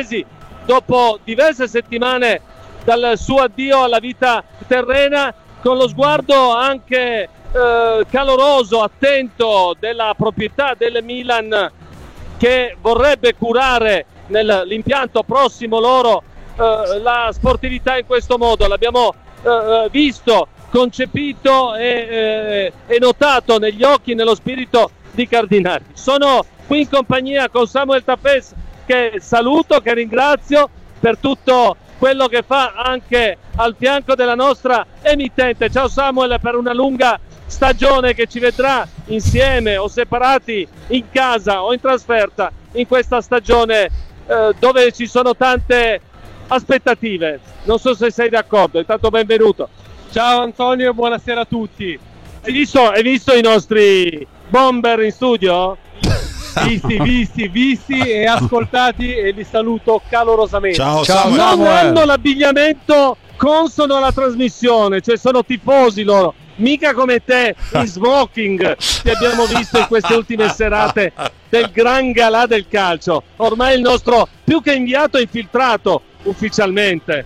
mesi, dopo diverse settimane dal suo addio alla vita terrena, con lo sguardo anche caloroso, attento della proprietà del Milan, che vorrebbe curare nell'impianto prossimo loro la sportività in questo modo. L'abbiamo visto, concepito e notato negli occhi, nello spirito di Cardinali. Sono qui in compagnia con Samuel Tafez, che saluto, che ringrazio per tutto quello che fa anche al fianco della nostra emittente. Ciao Samuel, per una lunga stagione che ci vedrà insieme o separati in casa o in trasferta in questa stagione dove ci sono tante aspettative. Non so se sei d'accordo, intanto benvenuto. Ciao Antonio e buonasera a tutti. Hai visto i nostri bomber in studio? Visti e ascoltati, e li saluto calorosamente. Ciao Non hanno l'abbigliamento consono alla trasmissione, cioè sono tifosi loro, mica come te in smoking che abbiamo visto in queste ultime serate del gran galà del calcio. Ormai il nostro più che inviato è infiltrato ufficialmente,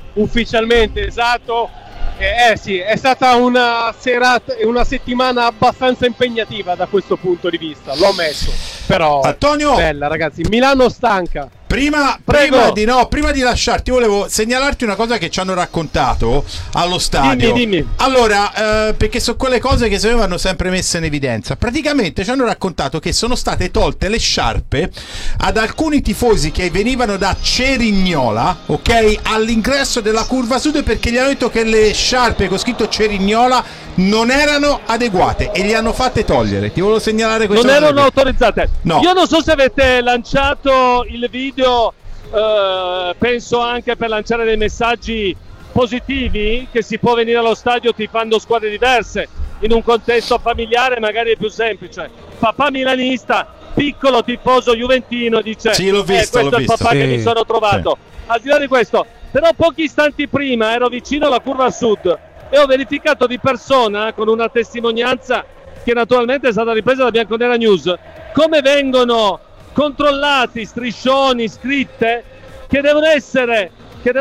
esatto. Sì, è stata una settimana abbastanza impegnativa da questo punto di vista, l'ho ammesso, però Antonio, bella ragazzi, Milano stanca. Prima di lasciarti, volevo segnalarti una cosa che ci hanno raccontato allo stadio. Dimmi. Allora, perché sono quelle cose che secondo me vanno sempre messe in evidenza. Praticamente ci hanno raccontato che sono state tolte le sciarpe ad alcuni tifosi che venivano da Cerignola, ok, all'ingresso della curva sud, perché gli hanno detto che le sciarpe con scritto Cerignola non erano adeguate e li hanno fatte togliere. Ti volevo segnalare questo. Non erano autorizzate. No. Io non so se avete lanciato il video, penso anche per lanciare dei messaggi positivi, che si può venire allo stadio tifando squadre diverse in un contesto familiare, magari è più semplice. Papà milanista, piccolo tifoso juventino, dice sì, l'ho visto, questo è il papà che mi sono trovato. Sì. Al di là di questo, però pochi istanti prima ero vicino alla curva sud e ho verificato di persona, con una testimonianza che naturalmente è stata ripresa da Bianconera News, come vengono controllati striscioni, scritte che devono essere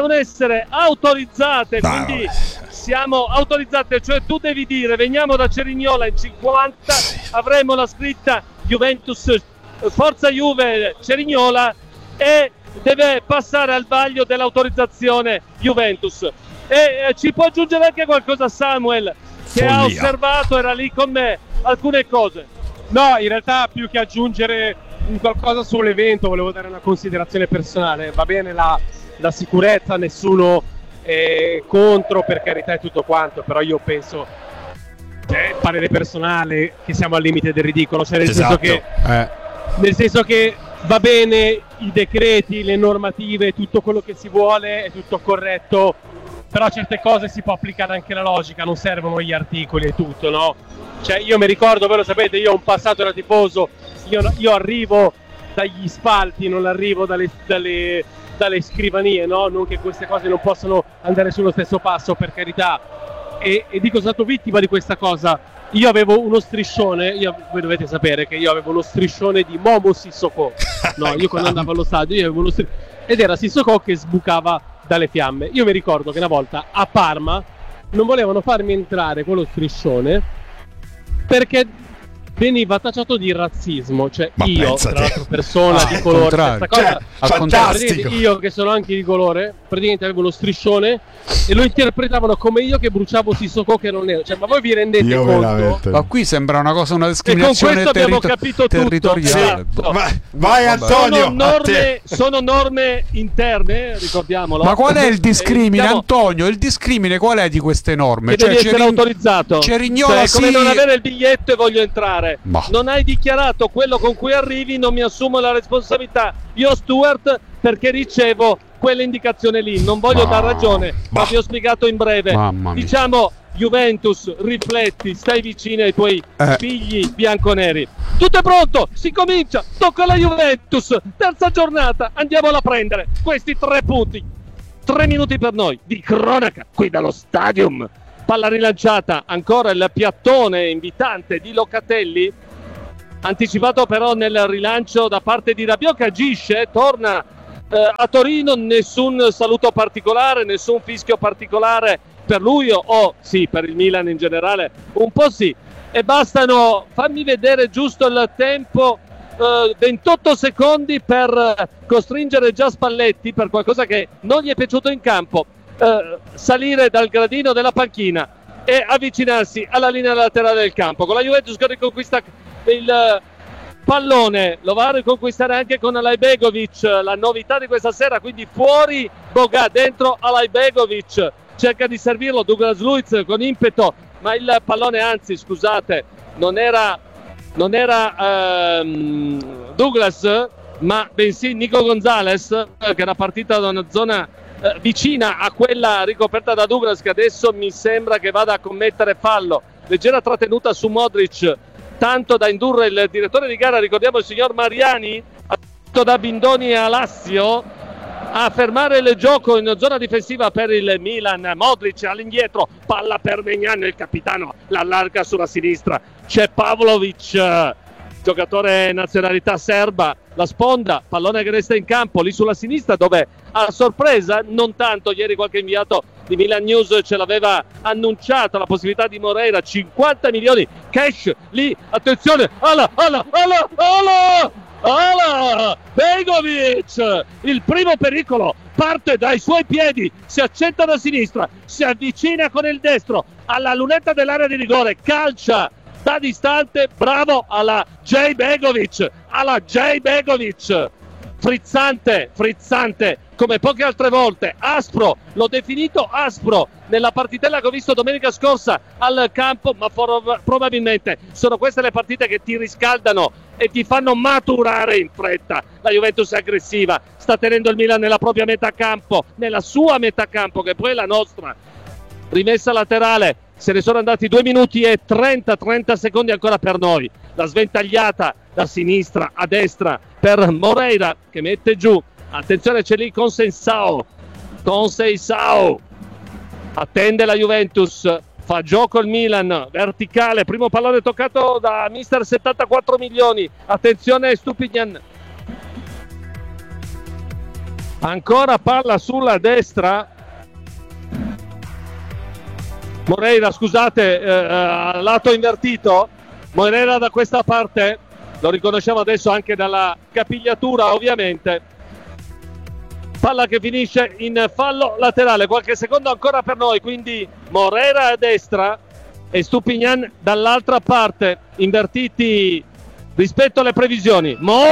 autorizzate. Quindi siamo autorizzate, cioè tu devi dire veniamo da Cerignola in 50, avremo la scritta Juventus, Forza Juve Cerignola, e deve passare al vaglio dell'autorizzazione Juventus. E ci può aggiungere anche qualcosa Samuel, che ha osservato, era lì con me, alcune cose. No, in realtà più che aggiungere qualcosa sull'evento volevo dare una considerazione personale. Va bene la sicurezza, nessuno è contro, per carità, e tutto quanto, però io penso, parere personale, che siamo al limite del ridicolo, cioè nel senso che va bene i decreti, le normative, tutto quello che si vuole, è tutto corretto, però certe cose si può applicare anche la logica, non servono gli articoli e tutto, no? Cioè io mi ricordo, voi lo sapete, io ho un passato da tifoso, io arrivo dagli spalti, non arrivo dalle scrivanie, no? Non che queste cose non possano andare sullo stesso passo, per carità, e dico, sono stato vittima di questa cosa. Io avevo uno striscione, voi dovete sapere che io avevo lo striscione di Momo Sissoko, no? Io quando andavo allo stadio io avevo ed era Sissoko che sbucava dalle fiamme. Io mi ricordo che una volta a Parma non volevano farmi entrare con lo striscione perché veniva tacciato di razzismo, cioè io, tra l'altro persona di colore, questa cosa, fantastico. Io che sono anche di colore, praticamente avevo lo striscione e lo interpretavano come io che bruciavo Sissoko che non ero, cioè, ma voi vi rendete conto? Veramente. Ma qui sembra una discriminazione territoriale. Vai Antonio, sono norme interne, ricordiamolo. Ma qual è il discrimine, Antonio? Il discrimine qual è di queste norme? Che devi essere autorizzato. Cerignola, è come non avere il biglietto e voglio entrare. Non hai dichiarato quello con cui arrivi, non mi assumo la responsabilità io Stuart, perché ricevo quell'indicazione lì, non voglio dar ragione, ma vi ho spiegato in breve. Diciamo Juventus, rifletti, stai vicino ai tuoi figli bianconeri. Tutto è pronto, si comincia, tocca alla Juventus, terza giornata, andiamola a prendere questi 3 punti. 3 minuti per noi di cronaca qui dallo Stadium. Palla rilanciata, ancora il piattone invitante di Locatelli, anticipato però nel rilancio da parte di Rabiot, che agisce, torna A Torino nessun saluto particolare, nessun fischio particolare per lui o sì, per il Milan in generale, un po' sì. E bastano, fammi vedere giusto il tempo, 28 secondi per costringere già Spalletti, per qualcosa che non gli è piaciuto in campo, salire dal gradino della panchina e avvicinarsi alla linea laterale del campo. Con la Juventus che riconquista il pallone, lo va a riconquistare anche con Alajbegovic, la novità di questa sera, quindi fuori Boga, dentro Alajbegovic, cerca di servirlo Douglas Luiz con impeto, ma il pallone, anzi scusate, non era Douglas, ma bensì Nico Gonzalez, che era partita da una zona vicina a quella ricoperta da Douglas, che adesso mi sembra che vada a commettere fallo. Leggera trattenuta su Modric, tanto da indurre il direttore di gara, ricordiamo il signor Mariani, da Bindoni a Lazio, a fermare il gioco in zona difensiva per il Milan. Modric all'indietro, palla per Maignan, il capitano l'allarga sulla sinistra, c'è Pavlovic, giocatore nazionalità serba, la sponda, pallone che resta in campo lì sulla sinistra, dove a sorpresa, non tanto, ieri qualche inviato di Milan News ce l'aveva annunciato la possibilità di Moreira, 50 milioni cash lì, attenzione, Begovic, il primo pericolo, parte dai suoi piedi, si accetta da sinistra, si avvicina con il destro alla lunetta dell'area di rigore, calcia da distante, bravo alla J. Begovic, frizzante come poche altre volte, aspro, l'ho definito aspro nella partitella che ho visto domenica scorsa al campo, ma probabilmente sono queste le partite che ti riscaldano e ti fanno maturare in fretta. La Juventus è aggressiva, sta tenendo il Milan nella propria metà campo, nella sua metà campo, che poi è la nostra. Rimessa laterale, se ne sono andati 2 minuti e 30 secondi ancora per noi. La sventagliata da sinistra a destra per Moreira, che mette giù, attenzione, c'è lì Conceição, attende la Juventus, fa gioco il Milan, verticale, primo pallone toccato da mister 74 milioni, attenzione Stupignan, ancora palla sulla destra, Moreira, scusate, lato invertito, Moreira da questa parte, lo riconosciamo adesso anche dalla capigliatura ovviamente, palla che finisce in fallo laterale, qualche secondo ancora per noi, quindi Moreira a destra e Stupignan dall'altra parte, invertiti rispetto alle previsioni.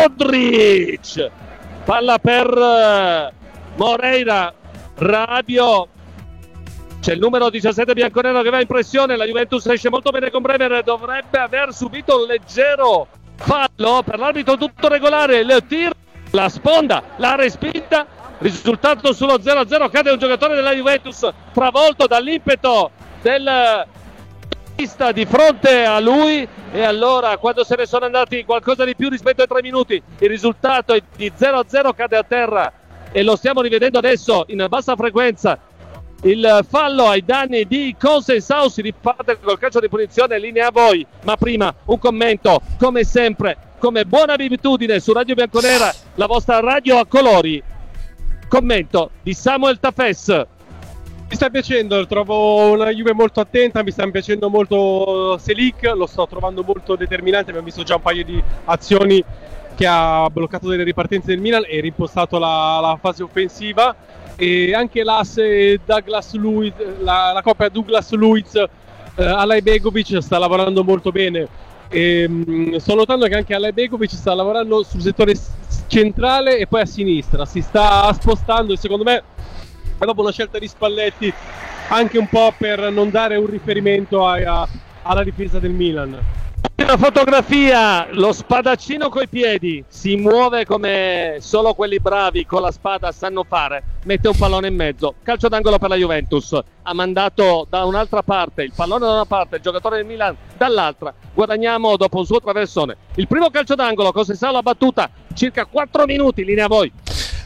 Modric, palla per Moreira, Rabiot, c'è il numero 17 bianconero che va in pressione, la Juventus esce molto bene con Bremer, dovrebbe aver subito un leggero fallo, per l'arbitro tutto regolare, il tir, la sponda, la respinta, risultato sullo 0-0, cade un giocatore della Juventus travolto dall'impeto del pista di fronte a lui, e allora quando se ne sono andati qualcosa di più rispetto ai 3 minuti il risultato è di 0-0, cade a terra e lo stiamo rivedendo adesso in bassa frequenza. Il fallo ai danni di Conceição, si riparte col calcio di punizione, linea a voi, ma prima un commento, come sempre, come buona abitudine su Radio Bianconera, la vostra radio a colori. Commento di Samuel Tafes. Mi sta piacendo, trovo una Juve molto attenta, mi sta piacendo molto Selic, lo sto trovando molto determinante, abbiamo visto già un paio di azioni che ha bloccato delle ripartenze del Milan e ripostato la fase offensiva, e anche l'asse Douglas Luiz, la coppia Douglas Luiz Alajbegovic sta lavorando molto bene, e sto notando che anche Alajbegovic sta lavorando sul settore centrale e poi a sinistra, si sta spostando, e secondo me è proprio una scelta di Spalletti, anche un po' per non dare un riferimento alla difesa del Milan. Una fotografia, lo spadaccino coi piedi, si muove come solo quelli bravi con la spada sanno fare, mette un pallone in mezzo, calcio d'angolo per la Juventus, ha mandato da un'altra parte il pallone da una parte, il giocatore del Milan dall'altra, guadagniamo dopo un suo traversone il primo calcio d'angolo, Conceição la battuta, circa 4 minuti, linea a voi.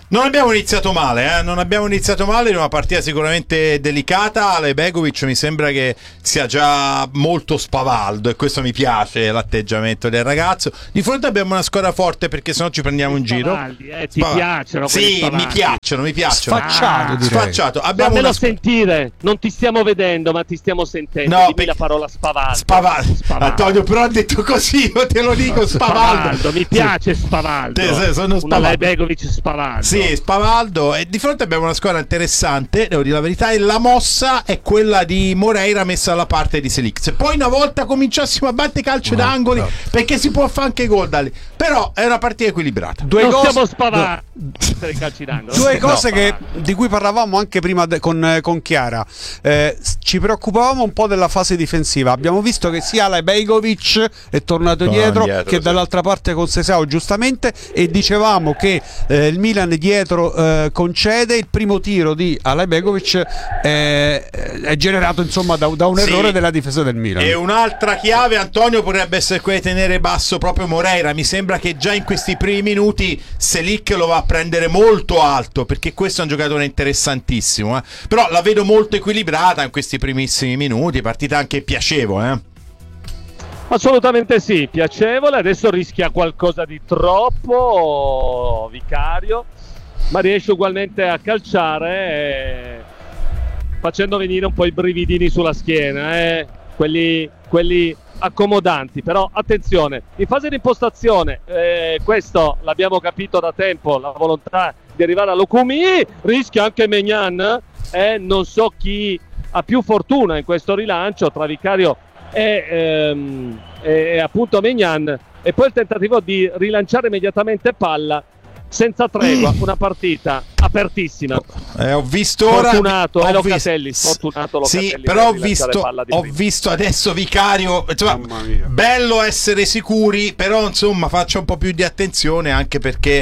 Non abbiamo iniziato male, non abbiamo iniziato male in una partita sicuramente delicata. Ale Begovic mi sembra che sia già molto spavaldo e questo mi piace, l'atteggiamento del ragazzo. Di fronte abbiamo una squadra forte, perché sennò ci prendiamo in giro. Ti piacciono? Sì, mi piacciono. Sfacciato, direi. Sfacciato. Abbiamo Fammelo sentire, non ti stiamo vedendo ma ti stiamo sentendo. No, Dimmi la parola spavaldo. Spavaldo. Antonio, però ha detto così, io te lo dico, spavaldo. Mi piace spavaldo. Sono una Ale Begovic spavaldo. Sì, spavaldo. E di fronte abbiamo una squadra interessante, devo dire la verità, e la mossa è quella di Moreira messa alla parte di Selic. Se poi una volta cominciassimo a battere calcio d'angoli, perché si può fare anche gol da lì, però è una partita equilibrata. Non stiamo spavando per i calci d'angolo. Due cose di cui parlavamo anche prima con Chiara. Ci preoccupavamo un po' della fase difensiva. Abbiamo visto che sia Ale Begovic è tornato dietro che dall'altra parte con Sesao, giustamente, e dicevamo che il Milan dietro concede. Il primo tiro di Ale Begovic è generato insomma da un errore della difesa del Milan. E un'altra chiave, Antonio, potrebbe essere quella di tenere basso proprio Moreira. Mi sembra che già in questi primi minuti Selic lo va a prendere molto alto, perché questo è un giocatore interessantissimo, però la vedo molto equilibrata in questi primissimi minuti, partita anche piacevole. Assolutamente sì, piacevole. Adesso rischia qualcosa di troppo Vicario, ma riesce ugualmente a calciare, facendo venire un po' i brividini sulla schiena, quelli accomodanti. Però attenzione, in fase di impostazione, questo l'abbiamo capito da tempo, la volontà di arrivare all'Okumi, rischia anche Maignan, non so chi ha più fortuna in questo rilancio tra Vicario e appunto Maignan, e poi il tentativo di rilanciare immediatamente palla senza tregua, una partita apertissima. Ho visto Fortunato, ora Locatelli, sfortunato Locatelli. Sì, però ho visto adesso Vicario, insomma, bello essere sicuri, però insomma faccia un po' più di attenzione, anche perché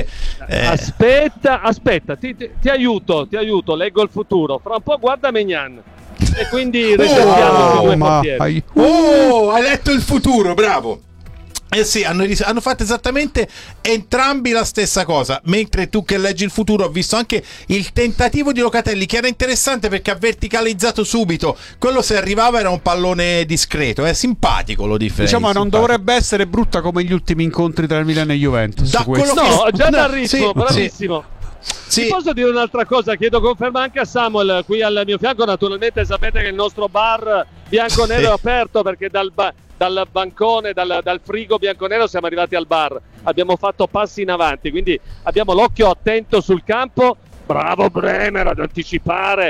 aspetta, ti aiuto, leggo il futuro. Fra un po' guarda Maignan e quindi resettiamo i due portieri. Hai letto il futuro, bravo. Sì, hanno fatto esattamente entrambi la stessa cosa. Mentre tu che leggi il futuro, ho visto anche il tentativo di Locatelli, che era interessante perché ha verticalizzato subito. Quello, se arrivava, era un pallone discreto, è simpatico, lo difende. Diciamo, non dovrebbe essere brutta come gli ultimi incontri tra il Milan e Juventus. Già dal ritmo, bravissimo. Sì. Ti posso dire un'altra cosa? Chiedo conferma anche a Samuel qui al mio fianco. Naturalmente sapete che il nostro bar bianconero è aperto, perché dal bancone, dal frigo bianconero siamo arrivati al bar. Abbiamo fatto passi in avanti, quindi abbiamo l'occhio attento sul campo. Bravo Bremer ad anticipare.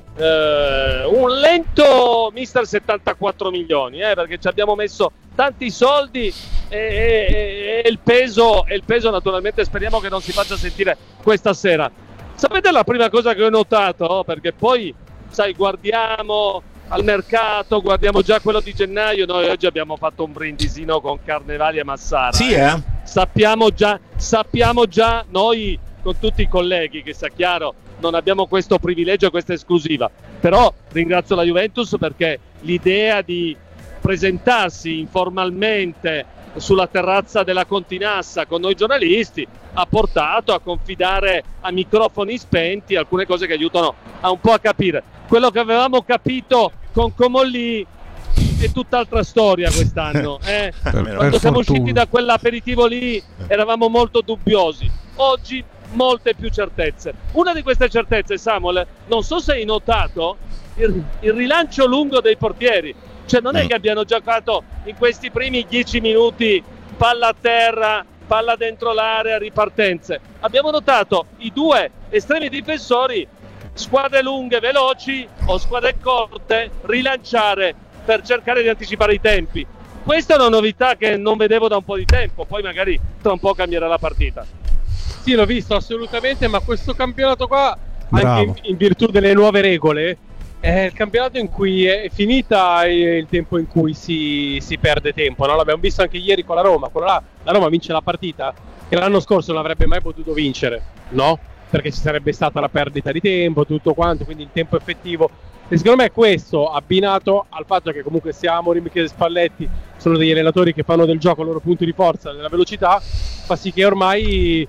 Un lento mister 74 milioni, perché ci abbiamo messo tanti soldi e il peso naturalmente speriamo che non si faccia sentire questa sera. Sapete la prima cosa che ho notato? Perché poi, sai, guardiamo al mercato, guardiamo già quello di gennaio. Noi oggi abbiamo fatto un brindisino con Carnevali e Massara. Sì, Sappiamo già noi, con tutti i colleghi, che sia chiaro, non abbiamo questo privilegio, questa esclusiva. Però ringrazio la Juventus, perché l'idea di presentarsi informalmente sulla terrazza della Continassa con noi giornalisti ha portato a confidare a microfoni spenti alcune cose che aiutano a un po' a capire. Quello che avevamo capito con Comolli è tutt'altra storia quest'anno. Quando siamo usciti da quell'aperitivo lì eravamo molto dubbiosi. Oggi molte più certezze. Una di queste certezze, Samuel, non so se hai notato il rilancio lungo dei portieri. Cioè non è che abbiano giocato in questi primi 10 minuti palla a terra, palla dentro l'area, ripartenze. Abbiamo notato i due estremi difensori, squadre lunghe, veloci o squadre corte, rilanciare per cercare di anticipare i tempi. Questa è una novità che non vedevo da un po' di tempo, poi magari tra un po' cambierà la partita. Sì, l'ho visto assolutamente, ma questo campionato qua, anche in virtù delle nuove regole, è il campionato in cui è finita il tempo in cui si perde tempo, no? L'abbiamo visto anche ieri con la Roma. La Roma vince la partita che l'anno scorso non avrebbe mai potuto vincere, no? Perché ci sarebbe stata la perdita di tempo, tutto quanto, quindi il tempo effettivo. E secondo me questo, abbinato al fatto che comunque sia Amorim che Spalletti sono degli allenatori che fanno del gioco il loro punto di forza, della velocità, fa sì che ormai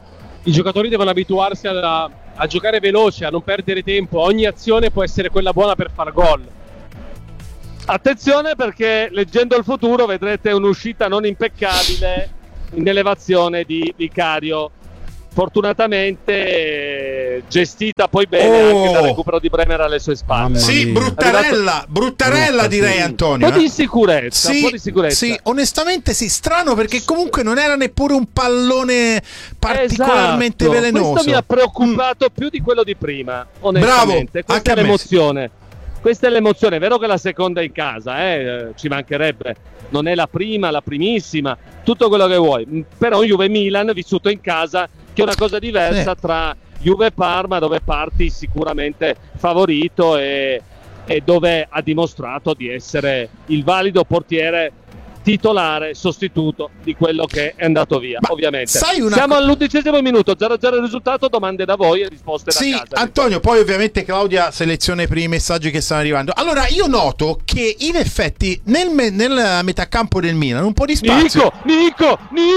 i giocatori devono abituarsi a giocare veloce, a non perdere tempo. Ogni azione può essere quella buona per far gol. Attenzione, perché leggendo il futuro vedrete un'uscita non impeccabile in elevazione di Vicario, fortunatamente gestita poi bene anche dal recupero di Bremer alle sue spalle. Sì, bruttarella direi, Antonio. Un po' di sicurezza, sì, un po' di sicurezza. Sì, onestamente sì, strano, perché comunque non era neppure un pallone particolarmente velenoso. Questo mi ha preoccupato più di quello di prima, onestamente. Bravo, Questa è l'emozione. Questa è l'emozione. È vero che la seconda è in casa, ci mancherebbe. Non è la prima, la primissima, tutto quello che vuoi. Però Juve-Milan vissuto in casa, che è una cosa diversa tra Juve e Parma, dove parti sicuramente favorito e dove ha dimostrato di essere il valido portiere titolare sostituto di quello che è andato via. Ma ovviamente siamo all'11° minuto, 0-0 il risultato, domande da voi e risposte da casa. Antonio, poi ovviamente Claudia seleziona i primi messaggi che stanno arrivando. Allora, io noto che in effetti nel metacampo del Milan un po' di spazio. Nico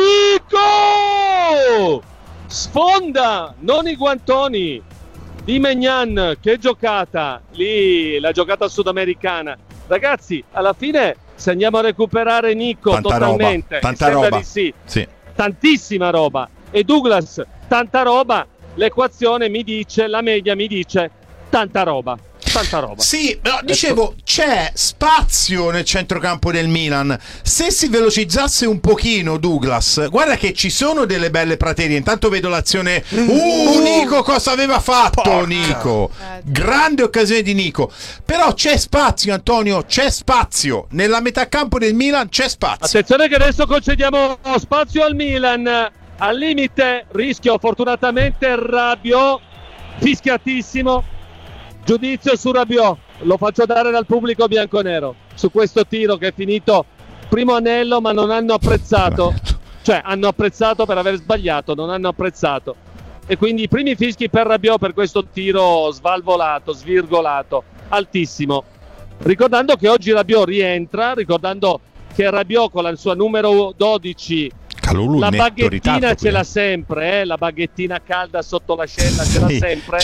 sfonda, non i guantoni di Maignan, che giocata lì, la giocata sudamericana. Ragazzi, alla fine, se andiamo a recuperare Nico totalmente, tanta roba. Di sì, tantissima roba, e Douglas, tanta roba, l'equazione mi dice, la media mi dice tanta roba. Sì, però dicevo, c'è spazio nel centrocampo del Milan. Se si velocizzasse un pochino Douglas, guarda che ci sono delle belle praterie. Intanto vedo l'azione. Nico, cosa aveva fatto? Porca. Nico, grande occasione di Nico. Però c'è spazio, Antonio, c'è spazio nella metà campo del Milan, c'è spazio. Attenzione che adesso concediamo spazio al Milan. Al limite, rischio fortunatamente Rabiot, fischiatissimo. Giudizio su Rabiot, lo faccio dare dal pubblico bianconero su questo tiro che è finito primo anello, ma non hanno apprezzato, cioè hanno apprezzato per aver sbagliato, non hanno apprezzato, e quindi i primi fischi per Rabiot per questo tiro svalvolato, svirgolato, altissimo, ricordando che oggi Rabiot rientra, ricordando che Rabiot con la sua numero 12 Calulu, la baghettina ritardo, ce l'ha sempre, la baghettina calda sotto l'ascella ce l'ha sempre.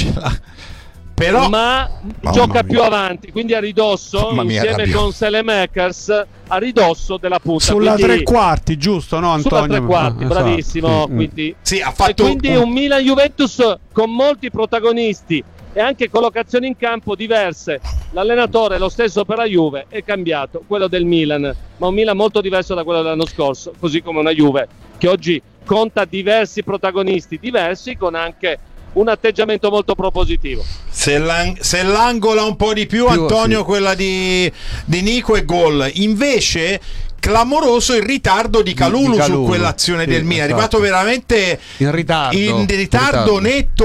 Però, ma gioca più avanti, quindi a ridosso, insieme con Selemakers, a ridosso della punta. Sulla tre quarti, giusto, no, Antonio? Sulla tre quarti, bravissimo. Quindi, ha fatto un Milan-Juventus con molti protagonisti e anche collocazioni in campo diverse. L'allenatore, lo stesso per la Juve, è cambiato, quello del Milan, ma un Milan molto diverso da quello dell'anno scorso, così come una Juve che oggi conta diversi protagonisti diversi, con anche un atteggiamento molto propositivo. Se l'angola un po' di più Antonio, sì, quella di Nico, e gol. Invece clamoroso il ritardo di Calulu su quell'azione del Milan, è arrivato veramente in ritardo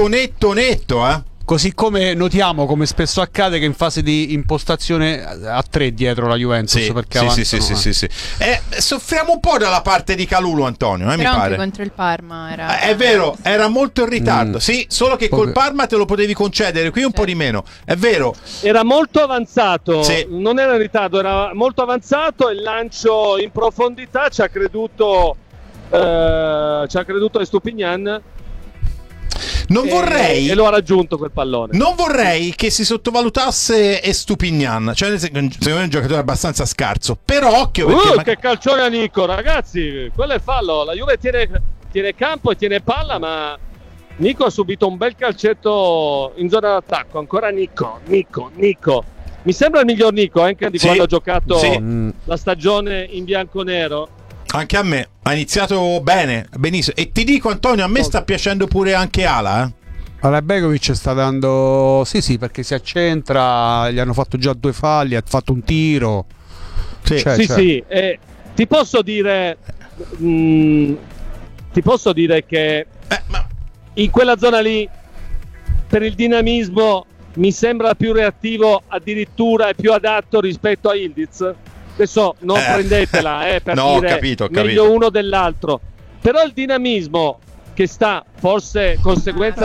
netto. Così come notiamo, come spesso accade, che in fase di impostazione a 3 dietro la Juventus, perché sì. Soffriamo un po' dalla parte di Calulu, Antonio, mi pare. Anche contro il Parma era... È vero, era molto in ritardo. Sì, solo che col Parma te lo potevi concedere, qui un po' di meno. È vero. Era molto avanzato, non era in ritardo, era molto avanzato, il lancio in profondità ci ha creduto Estupignan. E lo ha raggiunto quel pallone. Non vorrei che si sottovalutasse Estupignan, cioè secondo me è un giocatore abbastanza scarso, però occhio perché che calcione a Nico, ragazzi, quello è fallo. La Juve tiene campo e tiene palla, ma Nico ha subito un bel calcetto in zona d'attacco. Ancora Nico. Mi sembra il miglior Nico anche di quando ha giocato la stagione in bianconero. Anche a me ha iniziato benissimo, e ti dico, Antonio, a me sta piacendo pure anche Ala. Ala Begovic sta dando perché si accentra, gli hanno fatto già 2 falli, ha fatto un tiro. Sì. Ti posso dire che in quella zona lì, per il dinamismo, mi sembra più reattivo addirittura e più adatto rispetto a Ildiz. Adesso non prendetela per dire capito. Meglio uno dell'altro, però il dinamismo che sta, forse conseguenza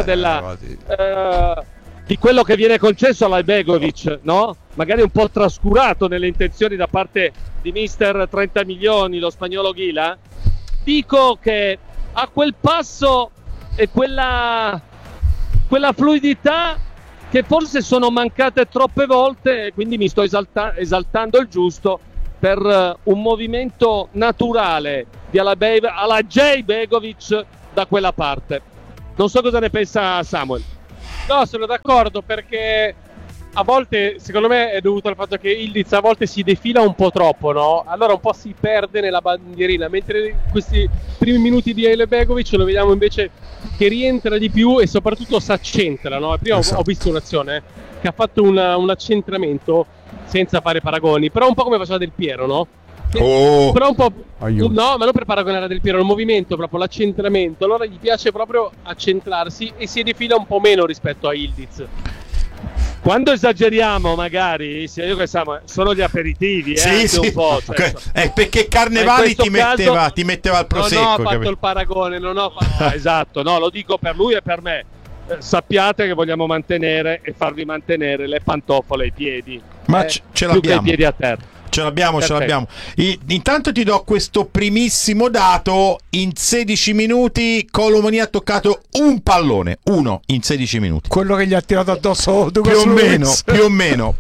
di quello che viene concesso alla Begovic, no? Magari un po' trascurato nelle intenzioni da parte di mister 30 milioni, lo spagnolo Ghila. Dico che a quel passo e quella fluidità che forse sono mancate troppe volte, e quindi mi sto esaltando il giusto per un movimento naturale di alla Jay Begovic da quella parte. Non so cosa ne pensa Samuel. No, sono d'accordo, perché a volte, secondo me, è dovuto al fatto che Ildiz a volte si defila un po' troppo, no? Allora un po' si perde nella bandierina, mentre in questi primi minuti di Jay Begovic lo vediamo invece che rientra di più e soprattutto si accentra, no? Prima ho visto un'azione che ha fatto un accentramento senza fare paragoni, però un po' come faceva Del Piero, no? Però un po', no, ma non per paragonare a Del Piero, il movimento, proprio l'accentramento. Allora gli piace proprio accentrarsi e si defila un po' meno rispetto a Ildiz. Quando esageriamo, magari, io che sono gli aperitivi, sì. Un po', cioè, perché Carnevali ti metteva al prosecco. Non ho fatto il paragone, non ho fatto. Esatto, no, lo dico per lui e per me. Sappiate che vogliamo mantenere e farvi mantenere le pantofole ai piedi. Ma ce l'abbiamo. Più che i piedi a terra. Ce l'abbiamo. Intanto ti do questo primissimo dato: in 16 minuti Colomoni ha toccato un pallone, uno in 16 minuti. Quello che gli ha tirato addosso più o meno.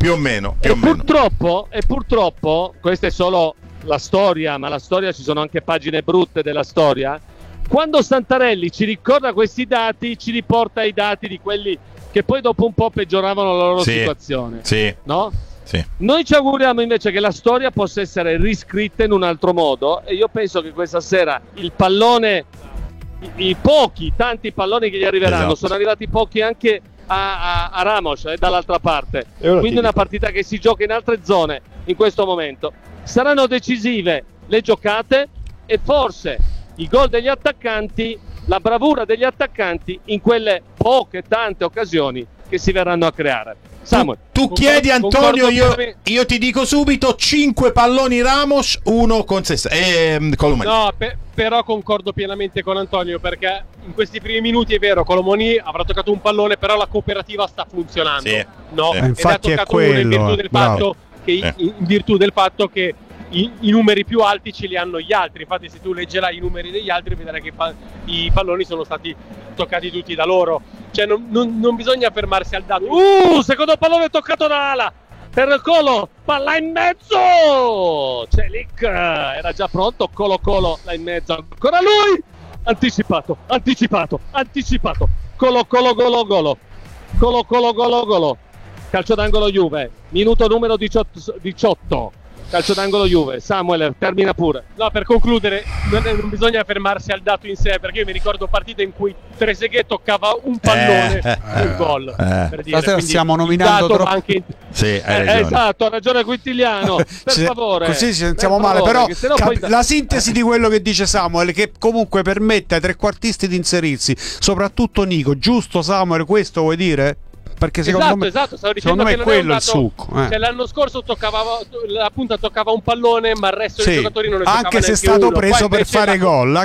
Purtroppo questa è solo la storia, ma la storia, ci sono anche pagine brutte della storia. Quando Santarelli ci ricorda questi dati, ci riporta i dati di quelli che poi dopo un po' peggioravano la loro situazione. Sì. No? Sì. Noi ci auguriamo invece che la storia possa essere riscritta in un altro modo, e io penso che questa sera il pallone, tanti palloni che gli arriveranno, sono arrivati pochi anche a Ramos dall'altra parte, quindi una partita che si gioca in altre zone in questo momento. Saranno decisive le giocate e forse i gol degli attaccanti, la bravura degli attaccanti in quelle tante occasioni che si verranno a creare. Samuel, tu chiedi, Antonio, io ti dico subito: 5 palloni Ramos, 1 con Colomoni. No, però concordo pienamente con Antonio, perché in questi primi minuti è vero, Colomoni avrà toccato un pallone, però la cooperativa sta funzionando. No? Sì. Infatti ed ha toccato uno in virtù del fatto che i numeri più alti ce li hanno gli altri. Infatti se tu leggerai i numeri degli altri vedrai che i palloni sono stati toccati tutti da loro. Cioè non bisogna fermarsi al dato. Secondo pallone toccato da ala per Colo, palla in mezzo, Celik era già pronto, Colo là in mezzo, ancora lui, anticipato, Colo, calcio d'angolo Juve, minuto numero 18. Calcio d'angolo Juve. Samuel, termina pure. No, per concludere, non bisogna fermarsi al dato in sé, perché io mi ricordo partite in cui Trezeguet toccava un pallone un gol. Per dire. Stasera stiamo nominando troppo. Sì, hai ragione. Esatto, ha ragione Quintiliano. Per favore. Così ci sentiamo male, però poi la sintesi di quello che dice Samuel, che comunque permette ai trequartisti di inserirsi, soprattutto Nico. Giusto, Samuel, questo vuoi dire? Perché secondo me è quello il succo. Cioè, l'anno scorso la punta toccava un pallone, ma il resto dei giocatori non ne toccava anche se è stato preso per fare gol,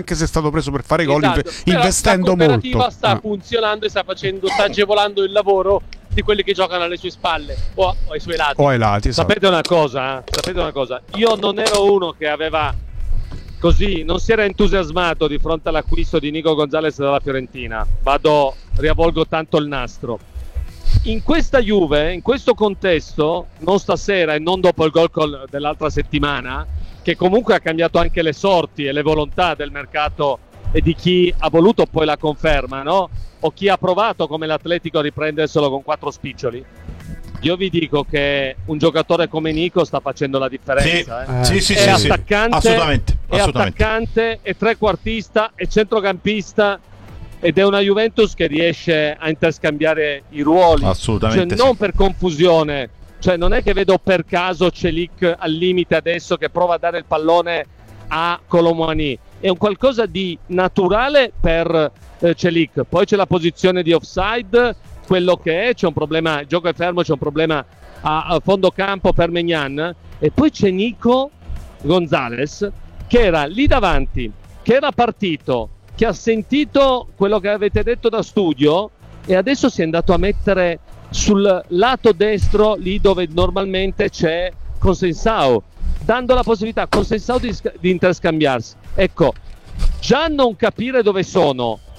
investendo molto. La cooperativa sta funzionando e sta agevolando il lavoro di quelli che giocano alle sue spalle o ai suoi lati. Esatto. Sapete una cosa? Io non ero uno che aveva non si era entusiasmato di fronte all'acquisto di Nico Gonzalez dalla Fiorentina. Riavvolgo tanto il nastro. In questa Juve, in questo contesto, non stasera e non dopo il gol dell'altra settimana, che comunque ha cambiato anche le sorti e le volontà del mercato e di chi ha voluto poi la conferma, no? O chi ha provato come l'Atletico a riprenderselo con 4 spiccioli. Io vi dico che un giocatore come Nico sta facendo la differenza. Sì, è attaccante, assolutamente. È attaccante, è trequartista, è centrocampista. Ed è una Juventus che riesce a interscambiare i ruoli, assolutamente, non per confusione, cioè non è che vedo per caso Celik al limite adesso che prova a dare il pallone a Colomani, è un qualcosa di naturale per Celik. Poi c'è la posizione di offside, quello che è, c'è un problema, il gioco è fermo, c'è un problema a fondo campo per Maignan, e poi c'è Nico Gonzalez che era lì davanti, che era partito, che ha sentito quello che avete detto da studio e adesso si è andato a mettere sul lato destro, lì dove normalmente c'è Consensao, dando la possibilità a Consensao di interscambiarsi. Ecco, già non capire dove sono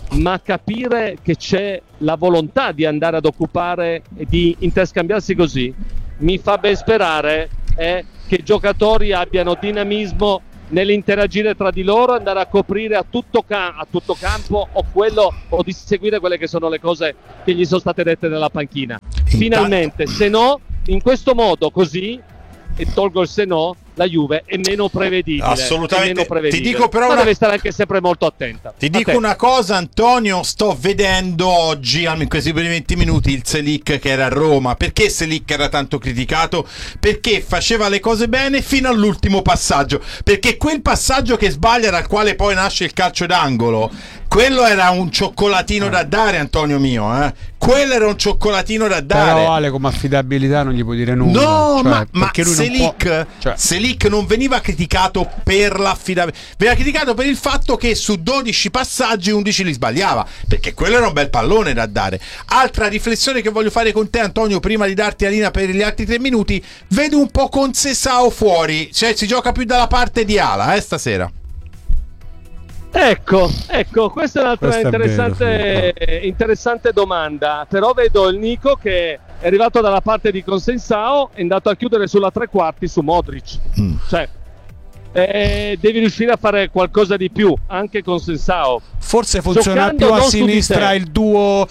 ma capire che c'è la volontà di andare ad occupare e di interscambiarsi così mi fa ben sperare che i giocatori abbiano dinamismo nell'interagire tra di loro, andare a coprire a tutto campo o di seguire quelle che sono le cose che gli sono state dette nella panchina. Finalmente, se no, in questo modo così, e tolgo il se no, la Juve è meno prevedibile. Assolutamente. Ti dico però deve stare anche sempre molto attenta. Ti dico una cosa, Antonio, sto vedendo oggi, in questi primi 20 minuti, il Selic che era a Roma. Perché Selic era tanto criticato? Perché faceva le cose bene fino all'ultimo passaggio. Perché quel passaggio che sbaglia, dal quale poi nasce il calcio d'angolo, quello era un cioccolatino da dare, Antonio mio, quello era un cioccolatino da dare. Però Ale, come affidabilità non gli puoi dire nulla. No, cioè, ma Selic non veniva criticato per l'affidabilità, veniva criticato per il fatto che su 12 passaggi 11 li sbagliava, perché quello era un bel pallone da dare. Altra riflessione che voglio fare con te, Antonio, prima di darti la linea per gli altri 3 minuti. Vedo un po' Conceição fuori, cioè si gioca più dalla parte di ala stasera. Ecco, questa è un'altra interessante domanda. Però vedo il Nico che è arrivato dalla parte di Conceição, è andato a chiudere sulla tre quarti su Modric. Cioè, devi riuscire a fare qualcosa di più anche con Conceição. Forse funziona più a sinistra il duo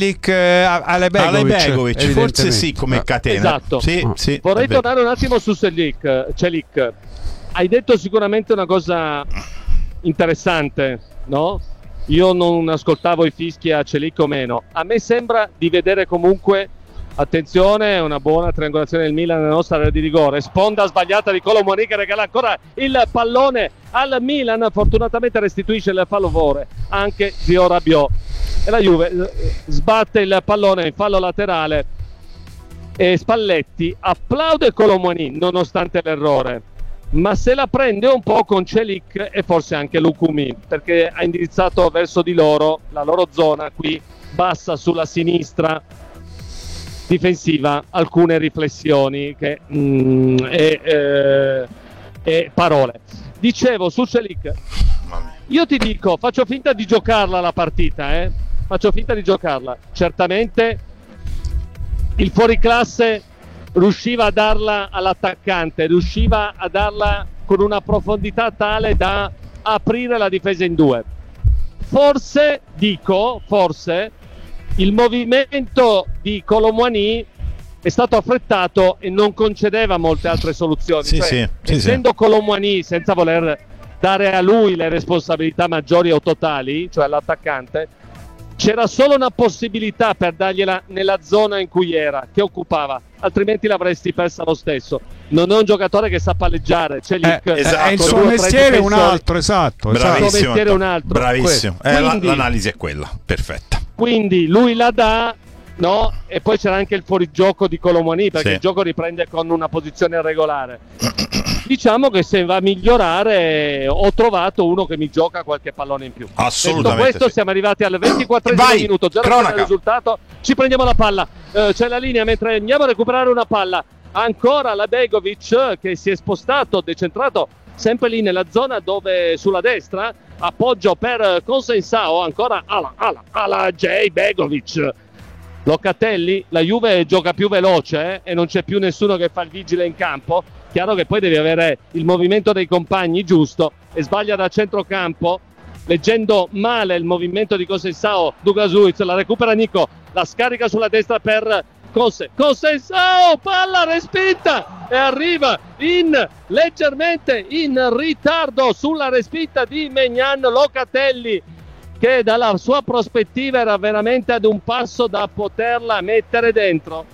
Celic-Begovic. Forse sì, come catena. Esatto. Sì, vorrei tornare un attimo su Celic. Hai detto sicuramente una cosa interessante, no? Io non ascoltavo i fischi a Celic o meno. A me sembra di vedere comunque, attenzione, una buona triangolazione del Milan nella nostra area di rigore, sponda sbagliata di Kolo Muani che regala ancora il pallone al Milan, fortunatamente restituisce il favore anche Zio Rabiot e la Juve sbatte il pallone in fallo laterale e Spalletti applaude Kolo Muani nonostante l'errore, ma se la prende un po' con Celic e forse anche Lukumi, perché ha indirizzato verso di loro la loro zona qui bassa sulla sinistra difensiva, alcune riflessioni e parole. Dicevo su Celic, io ti dico, faccio finta di giocarla la partita, faccio finta di giocarla. Certamente il fuoriclasse riusciva a darla all'attaccante, riusciva a darla con una profondità tale da aprire la difesa in due. Forse il movimento di Kolo Muani è stato affrettato e non concedeva molte altre soluzioni. Essendo Kolo Muani, senza voler dare a lui le responsabilità maggiori o totali, cioè all'attaccante, c'era solo una possibilità per dargliela nella zona in cui era, che occupava, altrimenti l'avresti persa lo stesso. Non è un giocatore che sa palleggiare, esatto, il suo mestiere è un altro, esatto. Bravissimo, il suo mestiere è un altro. Bravissimo. Quindi, l'analisi è quella, perfetta. Quindi lui la dà, no? E poi c'era anche il fuorigioco di Kolo Muani, perché il gioco riprende con una posizione irregolare. Diciamo che se va a migliorare ho trovato uno che mi gioca qualche pallone in più. Assolutamente. Detto questo, siamo arrivati al 24esimo minuto, 0-0 il risultato, ci prendiamo la palla, c'è la linea mentre andiamo a recuperare una palla, ancora la Begovic che si è spostato, decentrato sempre lì nella zona dove sulla destra, appoggio per Conceição, ancora ala J Begovic. Locatelli, la Juve gioca più veloce e non c'è più nessuno che fa il vigile in campo. Chiaro che poi devi avere il movimento dei compagni giusto e sbaglia da centrocampo, leggendo male il movimento di Conceição. Douglas Luiz la recupera Nico, la scarica per Conceição, palla respinta e arriva leggermente in ritardo sulla respinta di Maignan. Locatelli, che dalla sua prospettiva era veramente ad un passo da poterla mettere dentro,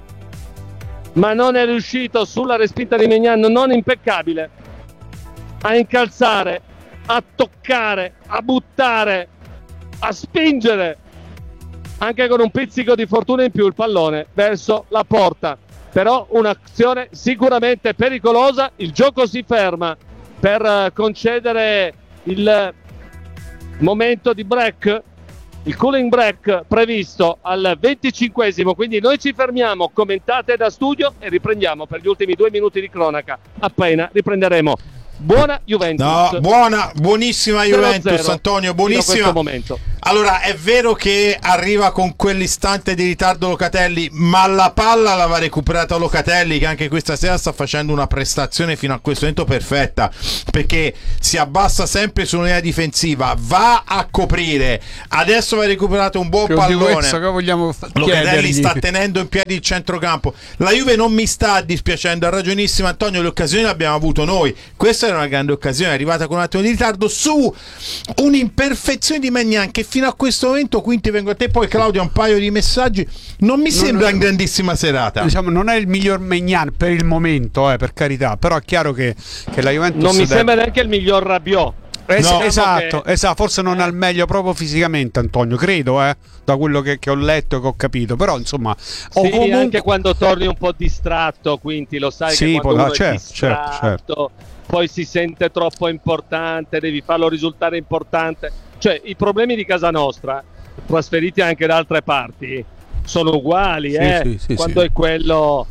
ma non è riuscito sulla respinta di Maignan, non impeccabile, a incalzare, a toccare, a buttare, a spingere, anche con un pizzico di fortuna in più, il pallone verso la porta. Però un'azione sicuramente pericolosa. Il gioco si ferma per concedere il momento di break, il cooling break previsto al 25esimo, quindi noi ci fermiamo, commentate da studio e riprendiamo per gli ultimi 2 minuti di cronaca appena riprenderemo. Buona Juventus. Buonissima Juventus, 0-0, Antonio, buonissima. Allora, è vero che arriva con quell'istante di ritardo Locatelli, ma la palla l'aveva recuperata Locatelli, che anche questa sera sta facendo una prestazione fino a questo momento perfetta, perché si abbassa sempre sull'unità difensiva, va a coprire, adesso va recuperato un buon pallone. Che vogliamo Locatelli sta tenendo in piedi il centrocampo. La Juve non mi sta dispiacendo, ha ragionissimo Antonio, le occasioni le abbiamo avuto noi, questa era una grande occasione, è arrivata con un attimo di ritardo su un'imperfezione di Maignan che fino a questo momento, quindi vengo a te, poi Claudio un paio di messaggi, non mi sembra una grandissima serata. Diciamo, non è il miglior Maignan per il momento, per carità, però è chiaro che la Juventus non mi sembra neanche il miglior Rabiot. No, esatto, forse non è al meglio proprio fisicamente, Antonio, credo, da quello che ho letto e che ho capito, però insomma comunque... anche quando torni un po' distratto, quindi lo sai che quando uno è distratto poi si sente troppo importante, devi farlo risultare importante. Cioè, i problemi di casa nostra, trasferiti anche da altre parti, sono uguali, quando è quello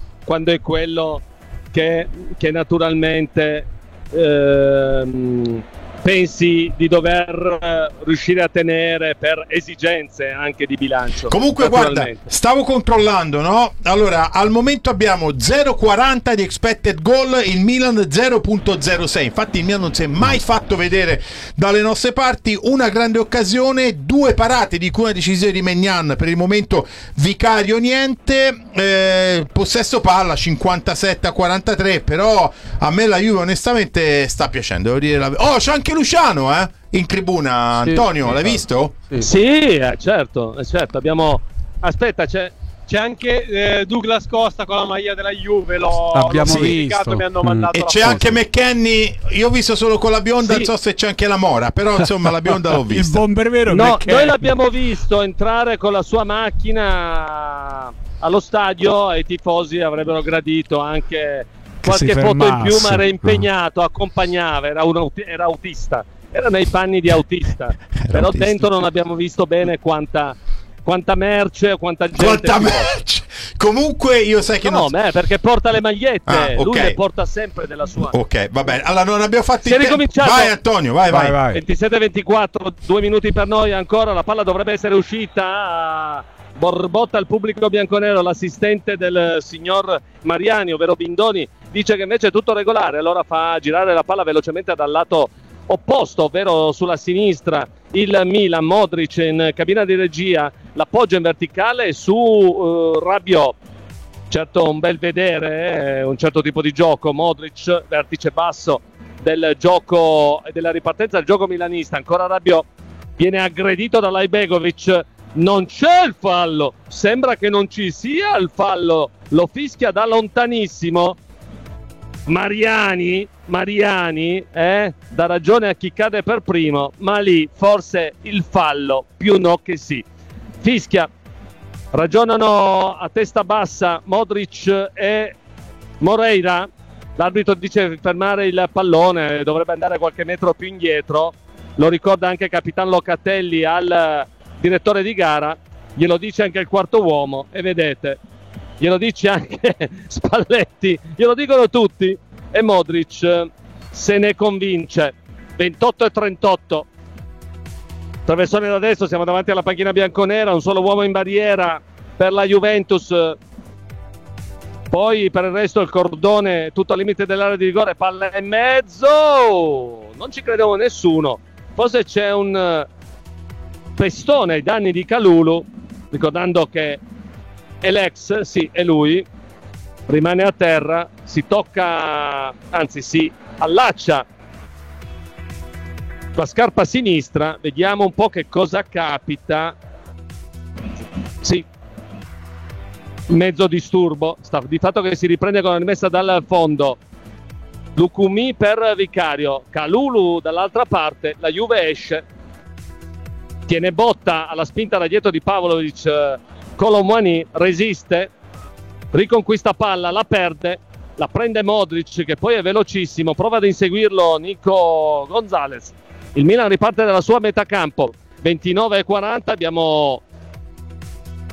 che naturalmente pensi di dover riuscire a tenere per esigenze anche di bilancio. Comunque guarda, stavo controllando, no? Allora, al momento abbiamo 0,40 di expected goal, il Milan 0,06. Infatti il Milan non si è mai fatto vedere dalle nostre parti. Una grande occasione, 2 parate, di cui una decisione di Maignan, per il momento Vicario niente, possesso palla 57-43, però a me la Juve onestamente sta piacendo, devo dire c'è anche Luciano in tribuna, Antonio, l'hai visto? Sì, certo, abbiamo... Aspetta, c'è anche Douglas Costa con la maglia della Juve, l'abbiamo visto. Mi hanno mandato e c'è anche McKennie, io ho visto solo con la bionda, non so se c'è anche la Mora, però insomma la bionda l'ho vista. Il bomber vero. No, noi l'abbiamo visto entrare con la sua macchina allo stadio e i tifosi avrebbero gradito anche qualche foto in più, ma era impegnato, accompagnava, era autista, era nei panni di autista, però autista. Dentro non abbiamo visto bene quanta merce, quanta gente. Comunque io sai che perché porta le magliette, lui le porta sempre della sua. Ok, va bene. Allora non abbiamo fatto il ricominciato. Vai Antonio, vai. 27-24, 2 minuti per noi ancora, la palla dovrebbe essere uscita. Borbotta al pubblico bianconero, l'assistente del signor Mariani, ovvero Bindoni, dice che invece è tutto regolare, allora fa girare la palla velocemente dal lato opposto, ovvero sulla sinistra. Il Milan, Modric in cabina di regia, l'appoggio in verticale su Rabiot. Certo, un bel vedere, un certo tipo di gioco. Modric, vertice basso del gioco e della ripartenza del gioco milanista. Ancora Rabiot, viene aggredito da Lajbegovic. Non c'è il fallo, sembra che non ci sia il fallo, lo fischia da lontanissimo Mariani dà ragione a chi cade per primo, ma lì forse il fallo più no che sì. Fischia, ragionano a testa bassa Modric e Moreira, l'arbitro dice fermare il pallone, dovrebbe andare qualche metro più indietro, lo ricorda anche Capitan Locatelli al direttore di gara, glielo dice anche il quarto uomo e vedete, glielo dice anche Spalletti, glielo dicono tutti e Modric se ne convince. 28-38, traversone da destra, siamo davanti alla panchina bianconera, un solo uomo in barriera per la Juventus, poi per il resto il cordone tutto al limite dell'area di rigore, palla in mezzo, non ci credevo nessuno, forse c'è un pestone ai danni di Kalulu, ricordando che è l'ex, sì, è lui, rimane a terra, si tocca, anzi si allaccia la scarpa sinistra, vediamo un po' che cosa capita. Sì, mezzo disturbo, sta di fatto che si riprende con la rimessa dal fondo. Lukumi per Vicario, Kalulu dall'altra parte, la Juve esce, tiene botta alla spinta da dietro di Pavlovic, Colomwani resiste, riconquista palla, la perde, la prende Modric che poi è velocissimo, prova ad inseguirlo Nico Gonzalez, il Milan riparte dalla sua metà campo, 29-40, abbiamo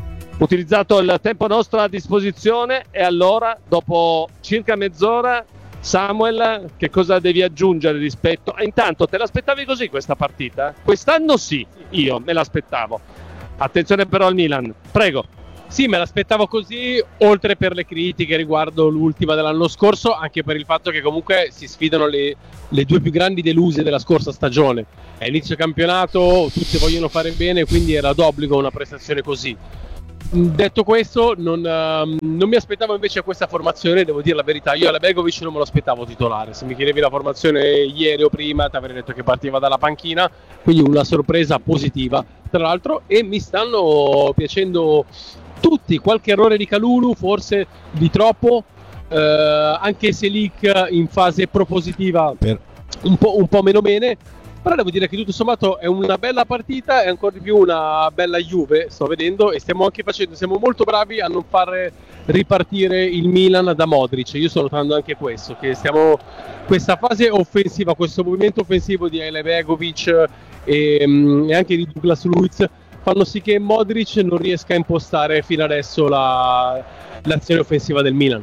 utilizzato il tempo nostro a disposizione e allora dopo circa mezz'ora Samuel, che cosa devi aggiungere rispetto? Intanto, te l'aspettavi così questa partita? Quest'anno sì, io me l'aspettavo. Attenzione però al Milan, prego. Sì, me l'aspettavo così, oltre per le critiche riguardo l'ultima dell'anno scorso, anche per il fatto che comunque si sfidano le due più grandi deluse della scorsa stagione. È inizio campionato, tutti vogliono fare bene, quindi era d'obbligo una prestazione così. Detto questo, non mi aspettavo invece questa formazione, devo dire la verità. Io alla Begovic non me lo aspettavo titolare. Se mi chiedevi la formazione ieri o prima, ti avrei detto che partiva dalla panchina, quindi una sorpresa positiva, tra l'altro, e mi stanno piacendo tutti. Qualche errore di Kalulu, forse di troppo, anche Selic in fase propositiva un po' meno bene. Però devo dire che tutto sommato è una bella partita e ancora di più una bella Juve, sto vedendo, e siamo molto bravi a non far ripartire il Milan da Modric. Io sto notando anche questo, che questa fase offensiva, questo movimento offensivo di Alea Begovic e anche di Douglas Luiz fanno sì che Modric non riesca a impostare fino adesso l'azione offensiva del Milan,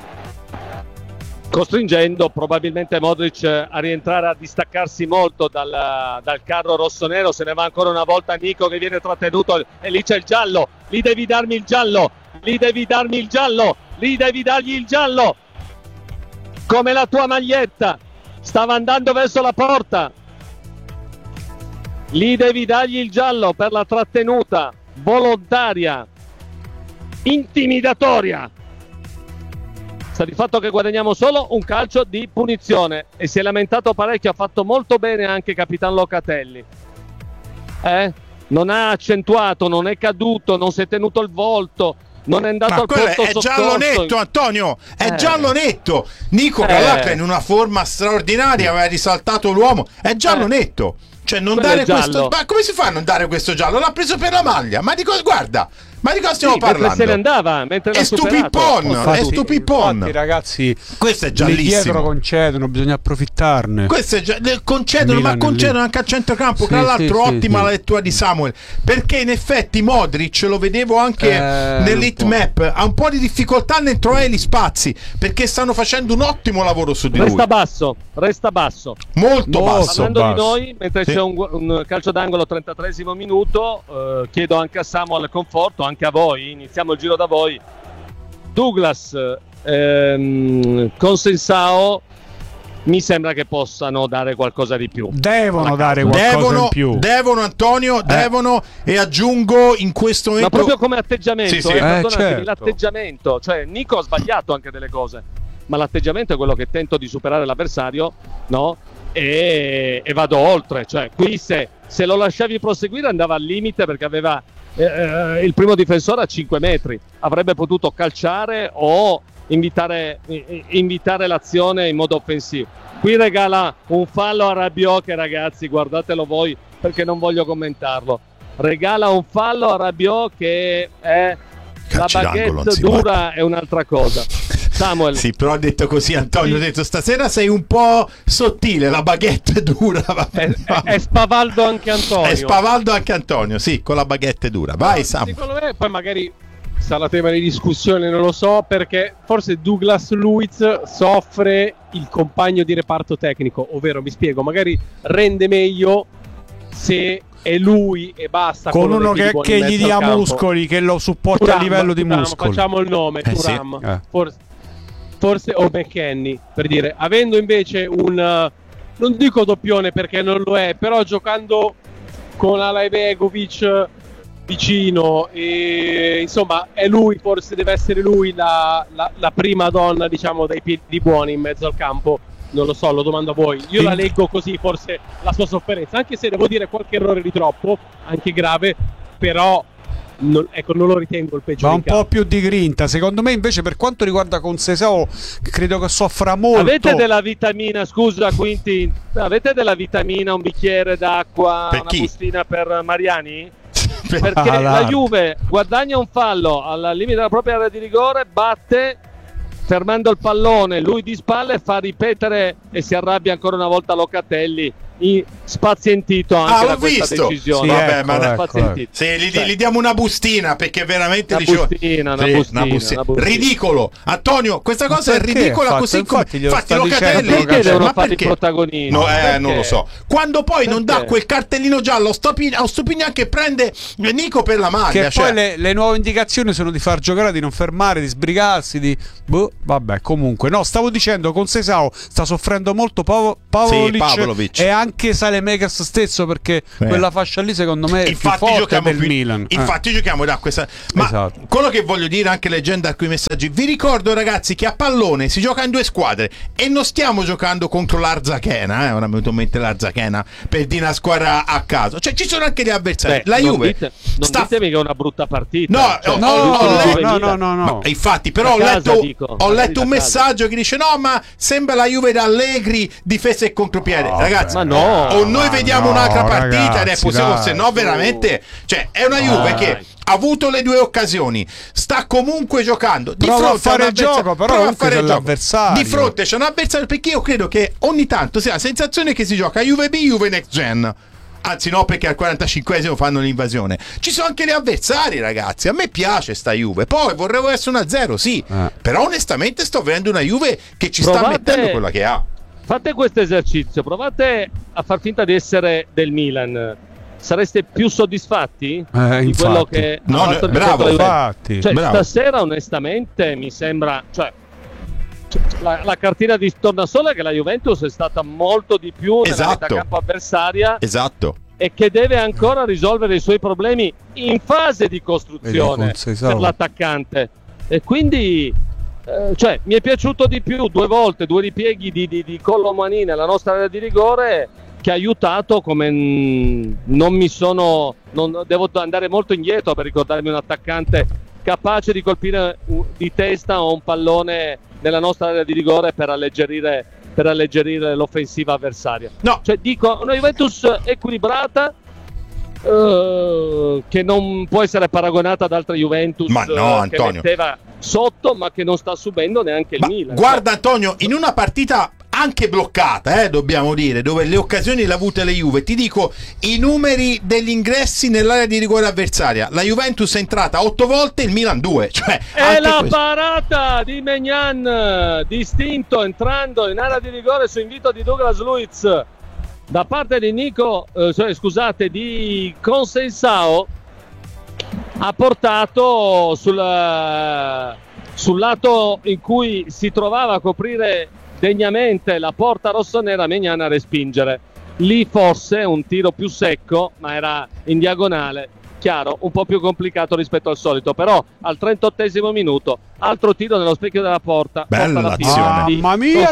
costringendo probabilmente Modric a rientrare, a distaccarsi molto dal carro rossonero. Se ne va ancora una volta Nico, che viene trattenuto, e lì c'è il giallo. Lì devi darmi il giallo, lì devi dargli il giallo, come la tua maglietta. Stava andando verso la porta, lì devi dargli il giallo per la trattenuta volontaria, intimidatoria. Sta di fatto che guadagniamo solo un calcio di punizione, e si è lamentato parecchio. Ha fatto molto bene anche Capitan Locatelli, non ha accentuato, non è caduto, non si è tenuto il volto, non è andato al pronto soccorso. È giallo netto, Antonio, è giallo netto. Nico Calacca in una forma straordinaria, aveva risaltato l'uomo, è giallo netto. Cioè non dare questo, ma come si fa a non dare questo giallo? L'ha preso per la maglia, ma di cosa, guarda, ma di cosa stiamo parlando? Mentre se ne andava, mentre è stupipon, infatti, ragazzi, questo è giallissimo. Dietro concedono, bisogna approfittarne. Questo è concedono, ma concedono anche a centrocampo. Tra l'altro ottima la lettura di Samuel, perché in effetti Modric lo vedevo anche nell'hitmap, ha un po' di difficoltà nel trovare gli spazi, perché stanno facendo un ottimo lavoro su di lui. Resta basso, molto basso. Parlando di noi, mentre c'è un calcio d'angolo 33esimo minuto, chiedo anche a Samuel conforto, anche a voi, iniziamo il giro da voi. Douglas con Sensao mi sembra che possano dare qualcosa di più. Devono dare qualcosa in più. Devono, Antonio, devono, e aggiungo in questo momento. Ma proprio come atteggiamento, certo. L'atteggiamento, cioè Nico ha sbagliato anche delle cose, ma l'atteggiamento è quello che tento di superare l'avversario, no? E vado oltre, cioè qui se lo lasciavi proseguire andava al limite, perché aveva il primo difensore a 5 metri, avrebbe potuto calciare o invitare l'azione in modo offensivo. Qui regala un fallo a Rabiot, che ragazzi guardatelo voi, perché non voglio commentarlo. Regala un fallo a Rabiot che è la baguette dura, è un'altra cosa. Samuel. Sì, però ha detto così, Antonio, ha detto stasera sei un po' sottile, la baguette dura. È spavaldo anche Antonio. È spavaldo anche Antonio, sì, con la baguette dura. Vai, Samuel. Secondo me poi magari sarà tema di discussione, non lo so, perché forse Douglas Luiz soffre il compagno di reparto tecnico, ovvero, mi spiego, magari rende meglio se è lui e basta, con uno che gli dia muscoli, che lo supporta Thuram, a livello di muscoli. Facciamo il nome, Thuram, forse o McKennie, per dire, avendo invece non dico doppione perché non lo è, però giocando con Alea Begovic vicino, e insomma è lui, forse deve essere lui la prima donna, diciamo, dai piedi buoni in mezzo al campo. Non lo so, lo domando a voi. Io la leggo così, forse la sua sofferenza, anche se devo dire qualche errore di troppo, anche grave, però non lo ritengo il peggio. Ma un po' più di grinta, secondo me. Invece per quanto riguarda Conceição, credo che soffra molto. Avete della vitamina, scusa Quintin, avete della vitamina, un bicchiere d'acqua, una bustina per Mariani? Perché la Juve guadagna un fallo al limite della propria area di rigore, batte fermando il pallone, lui di spalle fa ripetere, e si arrabbia ancora una volta Locatelli, spazientito anche da questa decisione. Sì, vabbè, ma Sì, gli diamo una bustina, perché veramente una bustina. Ridicolo. Antonio, questa cosa è ridicola, così come infatti Locatelli perché devono fare i protagonisti? Non lo so. Quando poi non dà quel cartellino giallo a Stupignan che prende Nico per la maglia, che poi le nuove indicazioni sono di far giocare, di non fermare, di sbrigarsi, vabbè, comunque no, stavo dicendo, con Seisao sta soffrendo molto Pavlovic e anche Saelemaekers stesso, perché quella fascia lì secondo me è più forte del Milan. Infatti giochiamo da questa, ma quello che voglio dire, anche leggendo alcuni messaggi, vi ricordo ragazzi che a pallone si gioca in 2 squadre e non stiamo giocando contro l'Arzachena, ora mi è venuto in mente l'Arzachena per dire una squadra a caso, cioè ci sono anche gli avversari. La Juve ditemi che è una brutta partita. No. Infatti, però ho letto un messaggio che dice no, ma sembra la Juve da Allegri difesa e contropiede. Ragazzi, ma no. O noi vediamo un'altra partita, ragazzi, ed è possibile, se no veramente, cioè è una Juve che ha avuto le 2 occasioni, sta comunque giocando di prova fronte a fare il gioco, però c'è l'avversario. Di fronte c'è un avversario, perché io credo che ogni tanto si ha la sensazione che si gioca Juve B, Juve Next Gen. Anzi no, perché al 45esimo fanno l'invasione. Ci sono anche gli avversari, ragazzi. A me piace sta Juve. Poi vorrei essere 1-0, sì. Però onestamente sto vedendo una Juve che ci sta mettendo quella che ha. Fate questo esercizio, provate a far finta di essere del Milan. Sareste più soddisfatti di quello che ha fatto il bravo, infatti. Cioè, stasera onestamente mi sembra, cioè, la cartina di tornasole è che la Juventus è stata molto di più nella metà campo avversaria, e che deve ancora risolvere i suoi problemi in fase di costruzione per l'attaccante, e quindi cioè mi è piaciuto di più 2 volte 2 ripieghi di Colomani nella nostra area di rigore, che ha aiutato, come non devo andare molto indietro per ricordarmi un attaccante capace di colpire di testa o un pallone nella nostra area di rigore per alleggerire l'offensiva avversaria. No, cioè dico, una Juventus equilibrata, che non può essere paragonata ad altre Juventus, ma no, Antonio, che metteva sotto, ma che non sta subendo neanche il Milan. Guarda Antonio, in una partita anche bloccata, dobbiamo dire, dove le occasioni le ha avute le Juve, ti dico i numeri degli ingressi nell'area di rigore avversaria: la Juventus è entrata 8 volte, il Milan 2, cioè è la parata di Maignan, distinto, entrando in area di rigore su invito di Douglas Luiz da parte di di Conceição, ha portato sul lato in cui si trovava a coprire degnamente la porta rossonera Maignan a respingere. Lì forse un tiro più secco, ma era in diagonale, chiaro, un po' più complicato rispetto al solito, però al 38esimo minuto altro tiro nello specchio della porta. Bella azione. Mamma mia,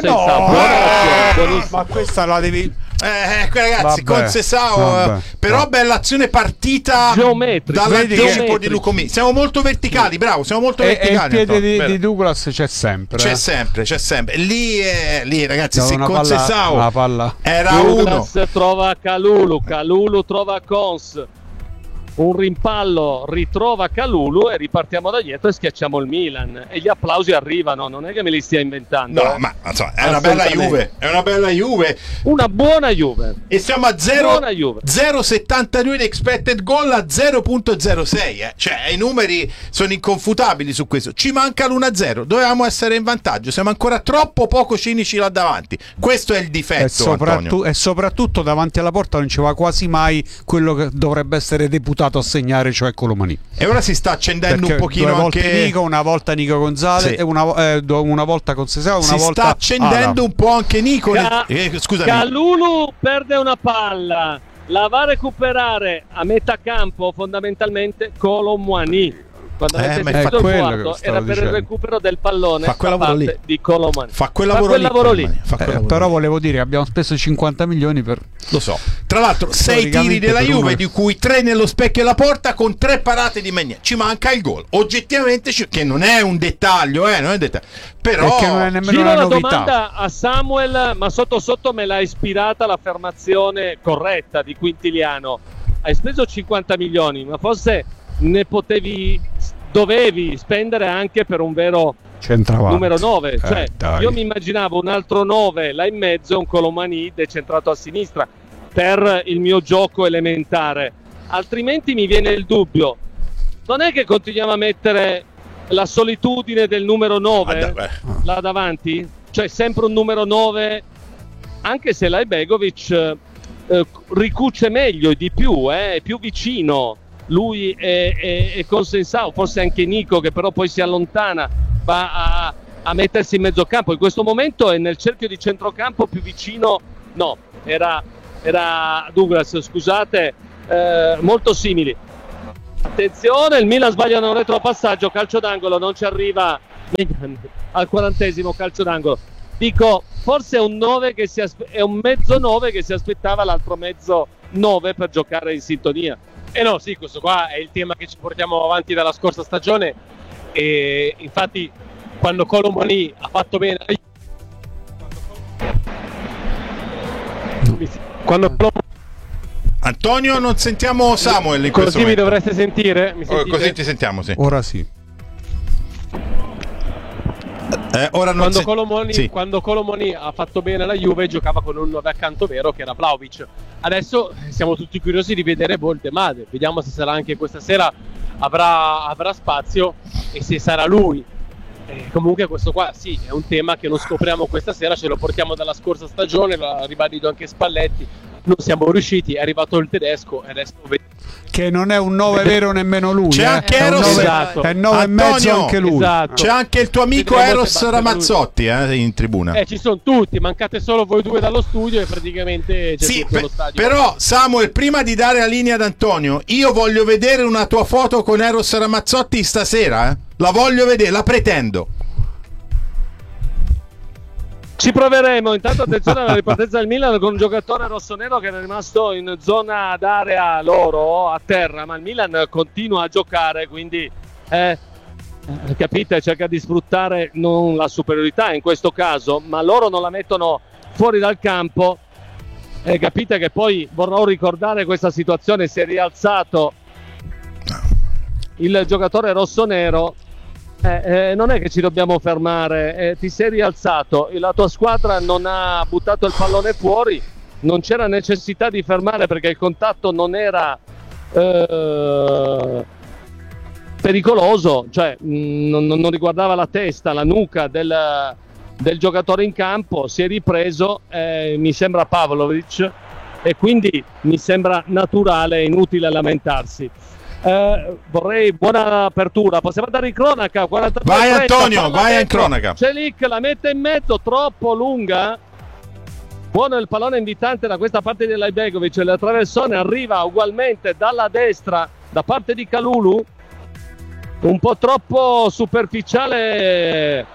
no! Ma questa la devi... ragazzi, Conceição, però bella azione partita dall'anticipo di Lucomì. Siamo molto verticali, bravo, siamo molto verticali. E il piede di Douglas c'è sempre. C'è sempre. Lì ragazzi, se Conceição era Douglas uno, trova Kalulu trova Cons, un rimpallo ritrova Kalulu e ripartiamo da dietro e schiacciamo il Milan, e gli applausi arrivano, non è che me li stia inventando. No, ma insomma, è una bella Juve, una buona Juve, e siamo a 0,72 di expected goal a 0,06, cioè i numeri sono inconfutabili su questo. Ci manca l'1-0, dovevamo essere in vantaggio, siamo ancora troppo poco cinici là davanti, questo è il difetto, e soprattutto davanti alla porta non ci va quasi mai quello che dovrebbe essere deputato a segnare, cioè Colomani. E ora si sta accendendo un pochino, 2 volte anche Nico, una volta Nico Gonzalez, e una volta Conceição, una volta sta accendendo un po' anche Nico. Scusami, Kalulu perde una palla, la va a recuperare a metà campo fondamentalmente Colomani. Quando avete sentito il quarto era per il recupero del pallone da parte di Colomani. Fa quel lavoro lì. Però volevo dire, abbiamo speso 50 milioni per... Lo so. Tra l'altro 6 tiri della Juve, di cui 3 nello specchio della porta, con 3 parate di Maignan. Ci manca il gol. Oggettivamente, che non è un dettaglio, non è un dettaglio. Però che non è nemmeno giro una la novità. Domanda a Samuel, ma sotto me l'ha ispirata l'affermazione corretta di Quintiliano. Hai speso 50 milioni, ma forse ne dovevi spendere anche per un vero numero 9, cioè io mi immaginavo un altro 9 là in mezzo, un Colomani decentrato a sinistra. per il mio gioco elementare, altrimenti mi viene il dubbio. Non è che continuiamo a mettere la solitudine del numero 9 là davanti? Cioè sempre un numero 9, anche se Laibegovic ricuce meglio e di più, è più vicino lui e Consensao, forse anche Nico, che però poi si allontana, va a mettersi in mezzo campo. In questo momento è nel cerchio di centrocampo più vicino, no, era Douglas, scusate, molto simili. Attenzione, il Milan sbaglia un retropassaggio, calcio d'angolo, non ci arriva al 40° calcio d'angolo. Dico, forse è un 9 che è un mezzo 9 che si aspettava l'altro mezzo 9 per giocare in sintonia. No, sì, questo qua è il tema che ci portiamo avanti dalla scorsa stagione, e infatti quando Colomani ha fatto bene, Antonio, non sentiamo Samuel in questo così momento. mi dovreste sentire? Mi Così ti sentiamo, sì. Ora sì. Ora non quando Colomani ha fatto bene la Juve, giocava con un 9 accanto vero che era Vlahovic. Adesso siamo tutti curiosi di vedere Boltemade, vediamo se sarà anche questa sera, avrà spazio e se sarà lui. Comunque questo qua sì, è un tema che non scopriamo questa sera, ce lo portiamo dalla scorsa stagione, l'ha ribadito anche Spalletti, non siamo riusciti, è arrivato il tedesco e adesso che non è un 9 vero nemmeno lui, c'è anche Eros, esatto. È 9 e mezzo anche lui, esatto. C'è anche il tuo amico Eros Ramazzotti in tribuna. Ci sono tutti, mancate solo voi due dallo studio e praticamente c'è tutto lo stadio. Però Samuel, prima di dare la linea ad Antonio, io voglio vedere una tua foto con Eros Ramazzotti stasera, la voglio vedere, la pretendo. Ci proveremo. Intanto attenzione alla ripartenza del Milan con un giocatore rossonero che era rimasto in zona d'area loro a terra, ma il Milan continua a giocare, quindi capite, cerca di sfruttare non la superiorità in questo caso, ma loro non la mettono fuori dal campo. Capite che poi vorrò ricordare questa situazione, si è rialzato il giocatore rossonero. Non è che ci dobbiamo fermare, ti sei rialzato, la tua squadra non ha buttato il pallone fuori, non c'era necessità di fermare perché il contatto non era pericoloso, cioè non riguardava la testa, la nuca del giocatore in campo, si è ripreso, mi sembra Pavlovic, e quindi mi sembra naturale e inutile lamentarsi. Vorrei buona apertura, possiamo andare in cronaca. 43, vai Antonio, vai in cronaca. Celic la mette in mezzo, troppo lunga. Buono il pallone invitante da questa parte di Laibegovic, il traversone arriva ugualmente dalla destra da parte di Kalulu, un po' troppo superficiale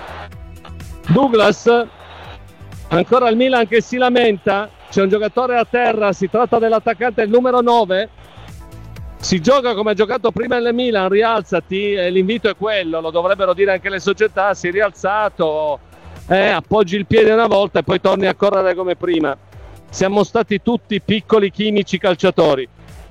Douglas. Ancora il Milan che si lamenta, c'è un giocatore a terra, si tratta dell'attaccante il numero 9. Si gioca come ha giocato prima il Milan, rialzati, l'invito è quello, lo dovrebbero dire anche le società, si è rialzato, appoggi il piede una volta e poi torni a correre come prima. Siamo stati tutti piccoli chimici calciatori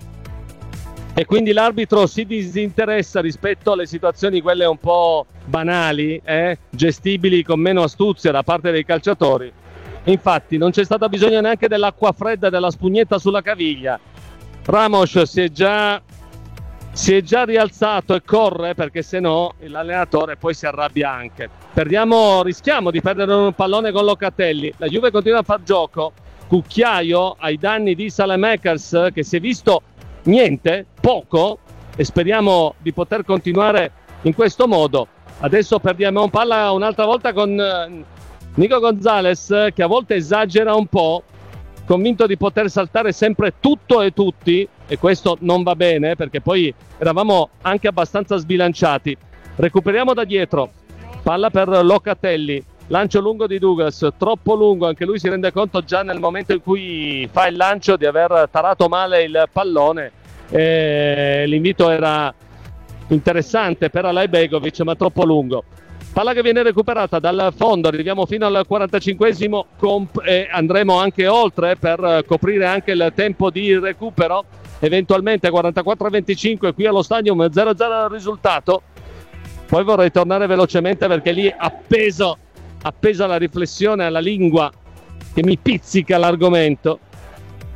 e quindi l'arbitro si disinteressa rispetto alle situazioni quelle un po' banali, gestibili con meno astuzia da parte dei calciatori. Infatti non c'è stato bisogno neanche dell'acqua fredda e della spugnetta sulla caviglia. Ramos si è già rialzato e corre, perché se no l'allenatore poi si arrabbia anche. Rischiamo di perdere un pallone con Locatelli. La Juve continua a far gioco, cucchiaio ai danni di Saelemaekers, che si è visto niente, poco, e speriamo di poter continuare in questo modo. Adesso perdiamo palla un'altra volta con Nico Gonzalez, che a volte esagera un po', convinto di poter saltare sempre tutto e tutti, e questo non va bene perché poi eravamo anche abbastanza sbilanciati. Recuperiamo da dietro, palla per Locatelli, lancio lungo di Douglas, troppo lungo, anche lui si rende conto già nel momento in cui fa il lancio di aver tarato male il pallone. L'invito era interessante per Laibegovic, ma troppo lungo. Palla che viene recuperata dal fondo, arriviamo fino al 45esimo e andremo anche oltre per coprire anche il tempo di recupero, eventualmente 44-25 qui allo Stadium, 0-0 il risultato. Poi vorrei tornare velocemente perché lì appeso alla riflessione, alla lingua che mi pizzica l'argomento.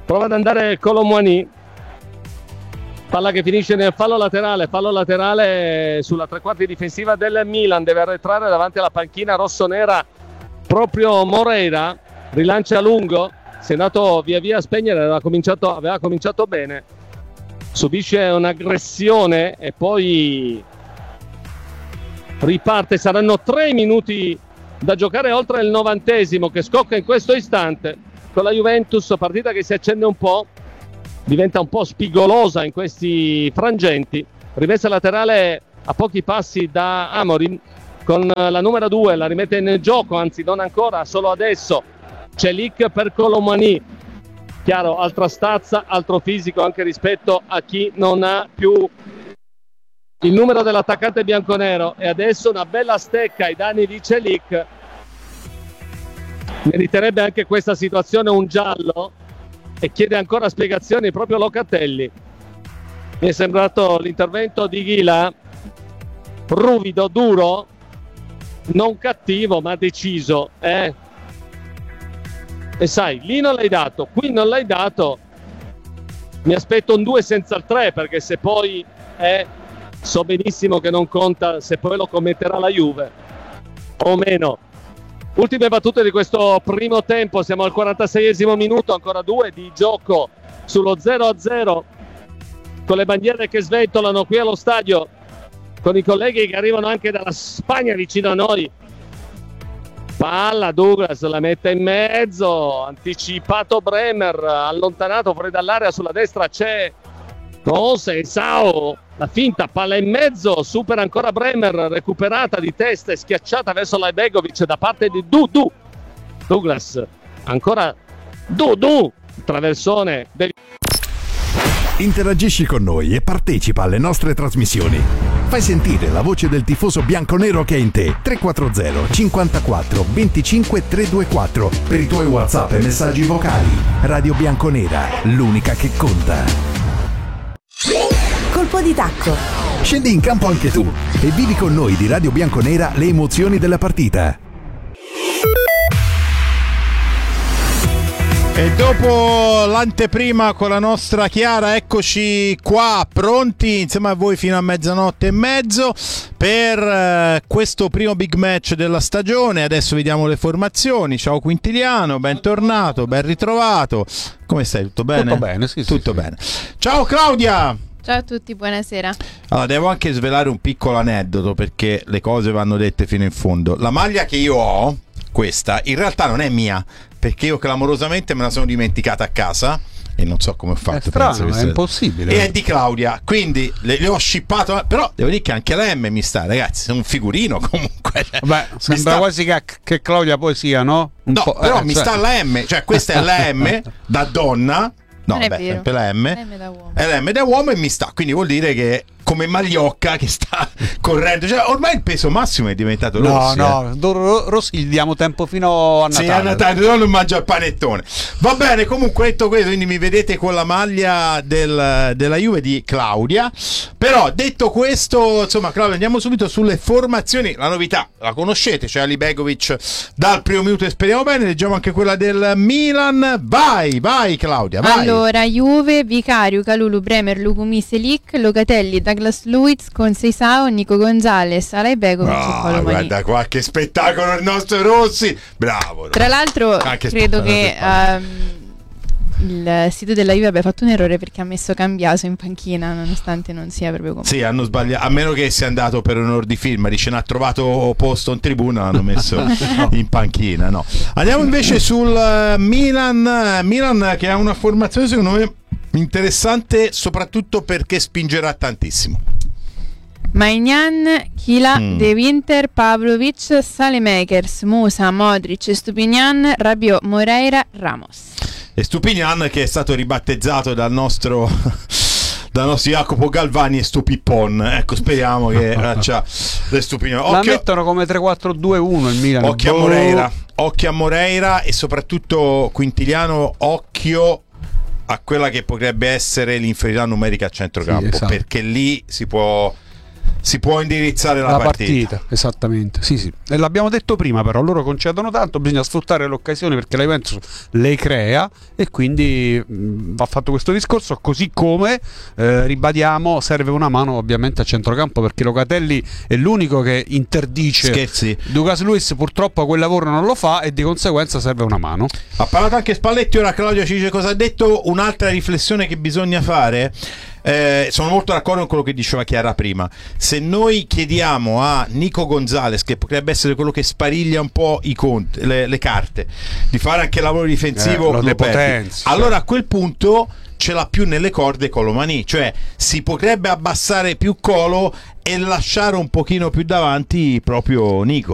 prova ad andare Kolo Muani, palla che finisce nel fallo laterale sulla tre quarti difensiva del Milan, deve arretrare davanti alla panchina rossonera proprio Moreira, rilancia a lungo, si è andato via via a spegnere, aveva cominciato bene, subisce un'aggressione e poi riparte. Saranno 3 minuti da giocare oltre il 90° che scocca in questo istante con la Juventus, partita che si accende un po', diventa un po' spigolosa in questi frangenti, rimessa laterale a pochi passi da Amorim con la numero 2, la rimette in gioco, anzi non ancora, solo adesso Celik per Kolo Muani, chiaro, altra stazza, altro fisico anche rispetto a chi non ha più il numero dell'attaccante bianconero, e adesso una bella stecca ai danni di Celik. Meriterebbe anche questa situazione un giallo e chiede ancora spiegazioni proprio Locatelli. Mi è sembrato l'intervento di Ghila ruvido, duro, non cattivo ma deciso, E sai, lì non l'hai dato, qui non l'hai dato, mi aspetto un 2 senza il 3, perché se poi so benissimo che non conta se poi lo commetterà la Juve o meno. Ultime battute di questo primo tempo, siamo al 46esimo minuto, ancora 2 di gioco sullo 0-0, con le bandiere che sventolano qui allo stadio, con i colleghi che arrivano anche dalla Spagna vicino a noi. Palla, Douglas la mette in mezzo, anticipato Bremer, allontanato fuori dall'area, sulla destra c'è Sao, la finta, palla in mezzo, supera ancora Bremer, recuperata di testa e schiacciata verso Lajbegovic da parte di Douglas, ancora traversone Interagisci con noi e partecipa alle nostre trasmissioni. Fai sentire la voce del tifoso bianconero che è in te. 340 54 25 324 per i tuoi WhatsApp e messaggi vocali. Radio Bianconera, l'unica che conta. Colpo di tacco. Scendi in campo anche tu e vivi con noi di Radio Bianconera le emozioni della partita. E dopo l'anteprima con la nostra Chiara, eccoci qua pronti insieme a voi fino a 00:30 per questo primo big match della stagione. Adesso vediamo le formazioni. Ciao Quintiliano, bentornato, ben ritrovato. Come stai? Tutto bene? Tutto bene, sì. Tutto bene. Ciao Claudia! Ciao a tutti, buonasera. Allora, devo anche svelare un piccolo aneddoto perché le cose vanno dette fino in fondo. La maglia che io ho, questa, in realtà non è mia, perché io clamorosamente me la sono dimenticata a casa e non so come ho fatto. È strano, è impossibile. E è di Claudia, quindi le ho shippato, però devo dire che anche la M mi sta, ragazzi, è un figurino comunque. Beh, sembra quasi che Claudia poi sia, no? Però mi sta la M, cioè questa è la M da donna. No, beh, sempre la M. È la M da uomo e mi sta, quindi vuol dire che come Magliocca che sta correndo, cioè ormai il peso massimo è diventato Rossi. Rossi gli diamo tempo fino a Natale. Sì, a Natale non mangia il panettone. Va bene, comunque detto questo, quindi mi vedete con la maglia della Juve di Claudia. Però detto questo, insomma, Claudia, andiamo subito sulle formazioni. La novità la conoscete, c'è Halibegovic dal primo minuto e speriamo bene. Leggiamo anche quella del Milan. Vai Claudia, vai. Allora, Juve, Vicario, Kalulu, Bremer, Lukumi, Selic, Locatelli, Douglas Luiz, Conceição, Nico Gonzalez, Halibegovic e Kolo Muani. Guarda qualche spettacolo il nostro Rossi, bravo. Tra l'altro credo che il sito della Juve abbia fatto un errore perché ha messo Cambiaso in panchina nonostante non sia proprio come. Sì, hanno sbagliato, a meno che sia andato per un onor di firma, dice non ha trovato posto in tribuna, l'hanno messo in panchina, no. Andiamo invece sul Milan che ha una formazione secondo me interessante, soprattutto perché spingerà tantissimo. Maignan, Kila, De Winter, Pavlovic, Saelemaekers, Musa, Modric, Stupinian, Rabiot, Moreira, Ramos. E Stupinian che è stato ribattezzato dal nostro Jacopo Galvani e Stupippon. Ecco, speriamo che faccia le Stupinian. La mettono come 3-4-2-1 il Milan. Occhio a Moreira e soprattutto Quintiliano, occhio a quella che potrebbe essere l'inferiorità numerica a centrocampo, sì, esatto. Perché lì si può si può indirizzare la partita. Esattamente, sì. E l'abbiamo detto prima, però loro concedono tanto, bisogna sfruttare le occasioni perché la Juventus le crea e quindi va fatto questo discorso, così come ribadiamo, serve una mano ovviamente a centrocampo perché Locatelli è l'unico che interdice. Scherzi. Douglas Luiz purtroppo quel lavoro non lo fa e di conseguenza serve una mano. Ha parlato anche Spalletti, ora Claudio ci dice cosa ha detto. Un'altra riflessione che bisogna fare, sono molto d'accordo con quello che diceva Chiara prima. Se noi chiediamo a Nico Gonzalez, che potrebbe essere quello che spariglia un po' le carte, di fare anche il lavoro difensivo, lo potenzia. Allora a quel punto ce l'ha più nelle corde Colomani, cioè si potrebbe abbassare più Colo e lasciare un pochino più davanti proprio Nico.